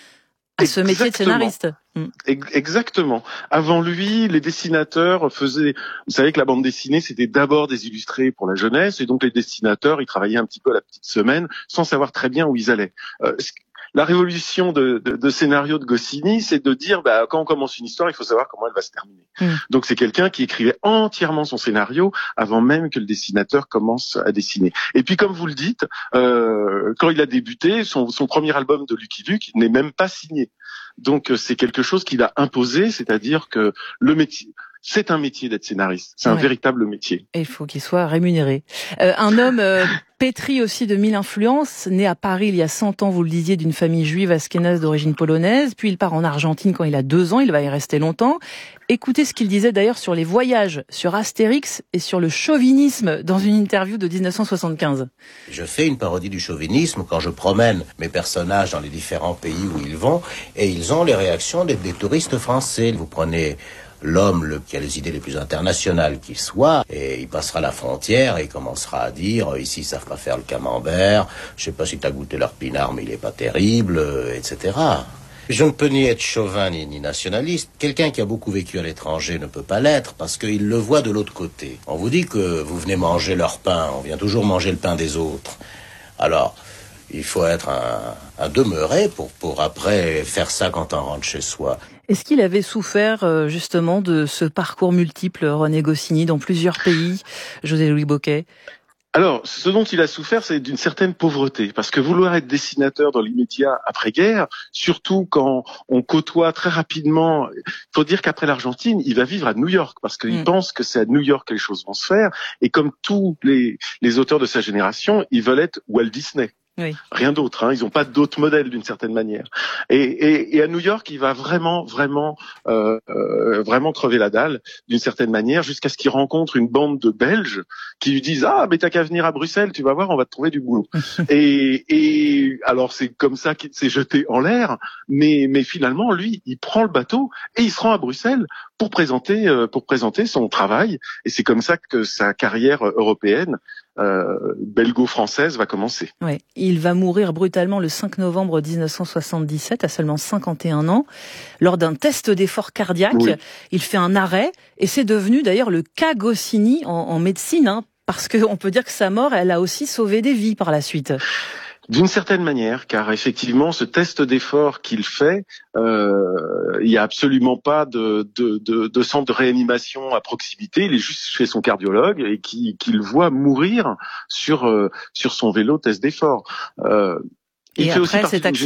à ce métier de scénariste. Exactement. Avant lui, les dessinateurs faisaient... Vous savez que la bande dessinée, c'était d'abord des illustrés pour la jeunesse, et donc les dessinateurs, ils travaillaient un petit peu à la petite semaine, sans savoir très bien où ils allaient. Euh, la révolution de, de, de scénario de Goscinny, c'est de dire, bah, quand on commence une histoire, il faut savoir comment elle va se terminer. Mmh. Donc c'est quelqu'un qui écrivait entièrement son scénario avant même que le dessinateur commence à dessiner. Et puis comme vous le dites, euh, quand il a débuté, son, son premier album de Lucky Luke n'est même pas signé. Donc c'est quelque chose qu'il a imposé, c'est-à-dire que le métier, c'est un métier d'être scénariste, c'est un ouais. véritable métier. Et il faut qu'il soit rémunéré. Euh, un homme euh, pétri aussi de mille influences, né à Paris il y a cent ans, vous le disiez, d'une famille juive askénaze d'origine polonaise, puis il part en Argentine quand il a deux ans, il va y rester longtemps. Écoutez ce qu'il disait d'ailleurs sur les voyages, sur Astérix et sur le chauvinisme dans une interview de dix-neuf cent soixante-quinze. Je fais une parodie du chauvinisme quand je promène mes personnages dans les différents pays où ils vont et ils ont les réactions des, des touristes français. Vous prenez l'homme le, qui a les idées les plus internationales qu'il soit, et il passera la frontière et il commencera à dire « ici ils savent pas faire le camembert, je sais pas si t'as goûté leur pinard mais il est pas terrible, euh, et cetera » Je ne peux ni être chauvin ni, ni nationaliste. Quelqu'un qui a beaucoup vécu à l'étranger ne peut pas l'être parce qu'il le voit de l'autre côté. On vous dit que vous venez manger leur pain, on vient toujours manger le pain des autres. Alors, il faut être un, un demeuré pour, pour après faire ça quand on rentre chez soi. Est-ce qu'il avait souffert justement de ce parcours multiple, René Goscinny, dans plusieurs pays, José-Louis Bocquet ? Alors, ce dont il a souffert, c'est d'une certaine pauvreté, parce que vouloir être dessinateur dans l'immédiat après-guerre, surtout quand on côtoie très rapidement, il faut dire qu'après l'Argentine, il va vivre à New York, parce qu'il mmh. pense que c'est à New York que les choses vont se faire, et comme tous les, les auteurs de sa génération, ils veulent être Walt Disney. Oui. Rien d'autre. Hein. Ils n'ont pas d'autres modèles d'une certaine manière. Et, et, et à New York, il va vraiment, vraiment, euh, euh, vraiment crever la dalle d'une certaine manière, jusqu'à ce qu'il rencontre une bande de Belges qui lui disent ah mais t'as qu'à venir à Bruxelles, tu vas voir, on va te trouver du boulot. et, et alors c'est comme ça qu'il s'est jeté en l'air, mais, mais finalement lui, il prend le bateau et il se rend à Bruxelles pour présenter, euh, pour présenter son travail. Et c'est comme ça que sa carrière européenne, euh, belgo-française, va commencer. Ouais. Il va mourir brutalement le cinq novembre dix-neuf cent soixante-dix-sept, à seulement cinquante et un ans, lors d'un test d'effort cardiaque. Oui. Il fait un arrêt, et c'est devenu d'ailleurs le cas Goscinny en, en médecine, hein, parce qu'on peut dire que sa mort, elle a aussi sauvé des vies par la suite. D'une certaine manière, car effectivement, ce test d'effort qu'il fait, euh, il n'y a absolument pas de, de, de, de centre de réanimation à proximité. Il est juste chez son cardiologue et qui, qui le voit mourir sur, euh, sur son vélo test d'effort. Euh, il et fait après, aussi cet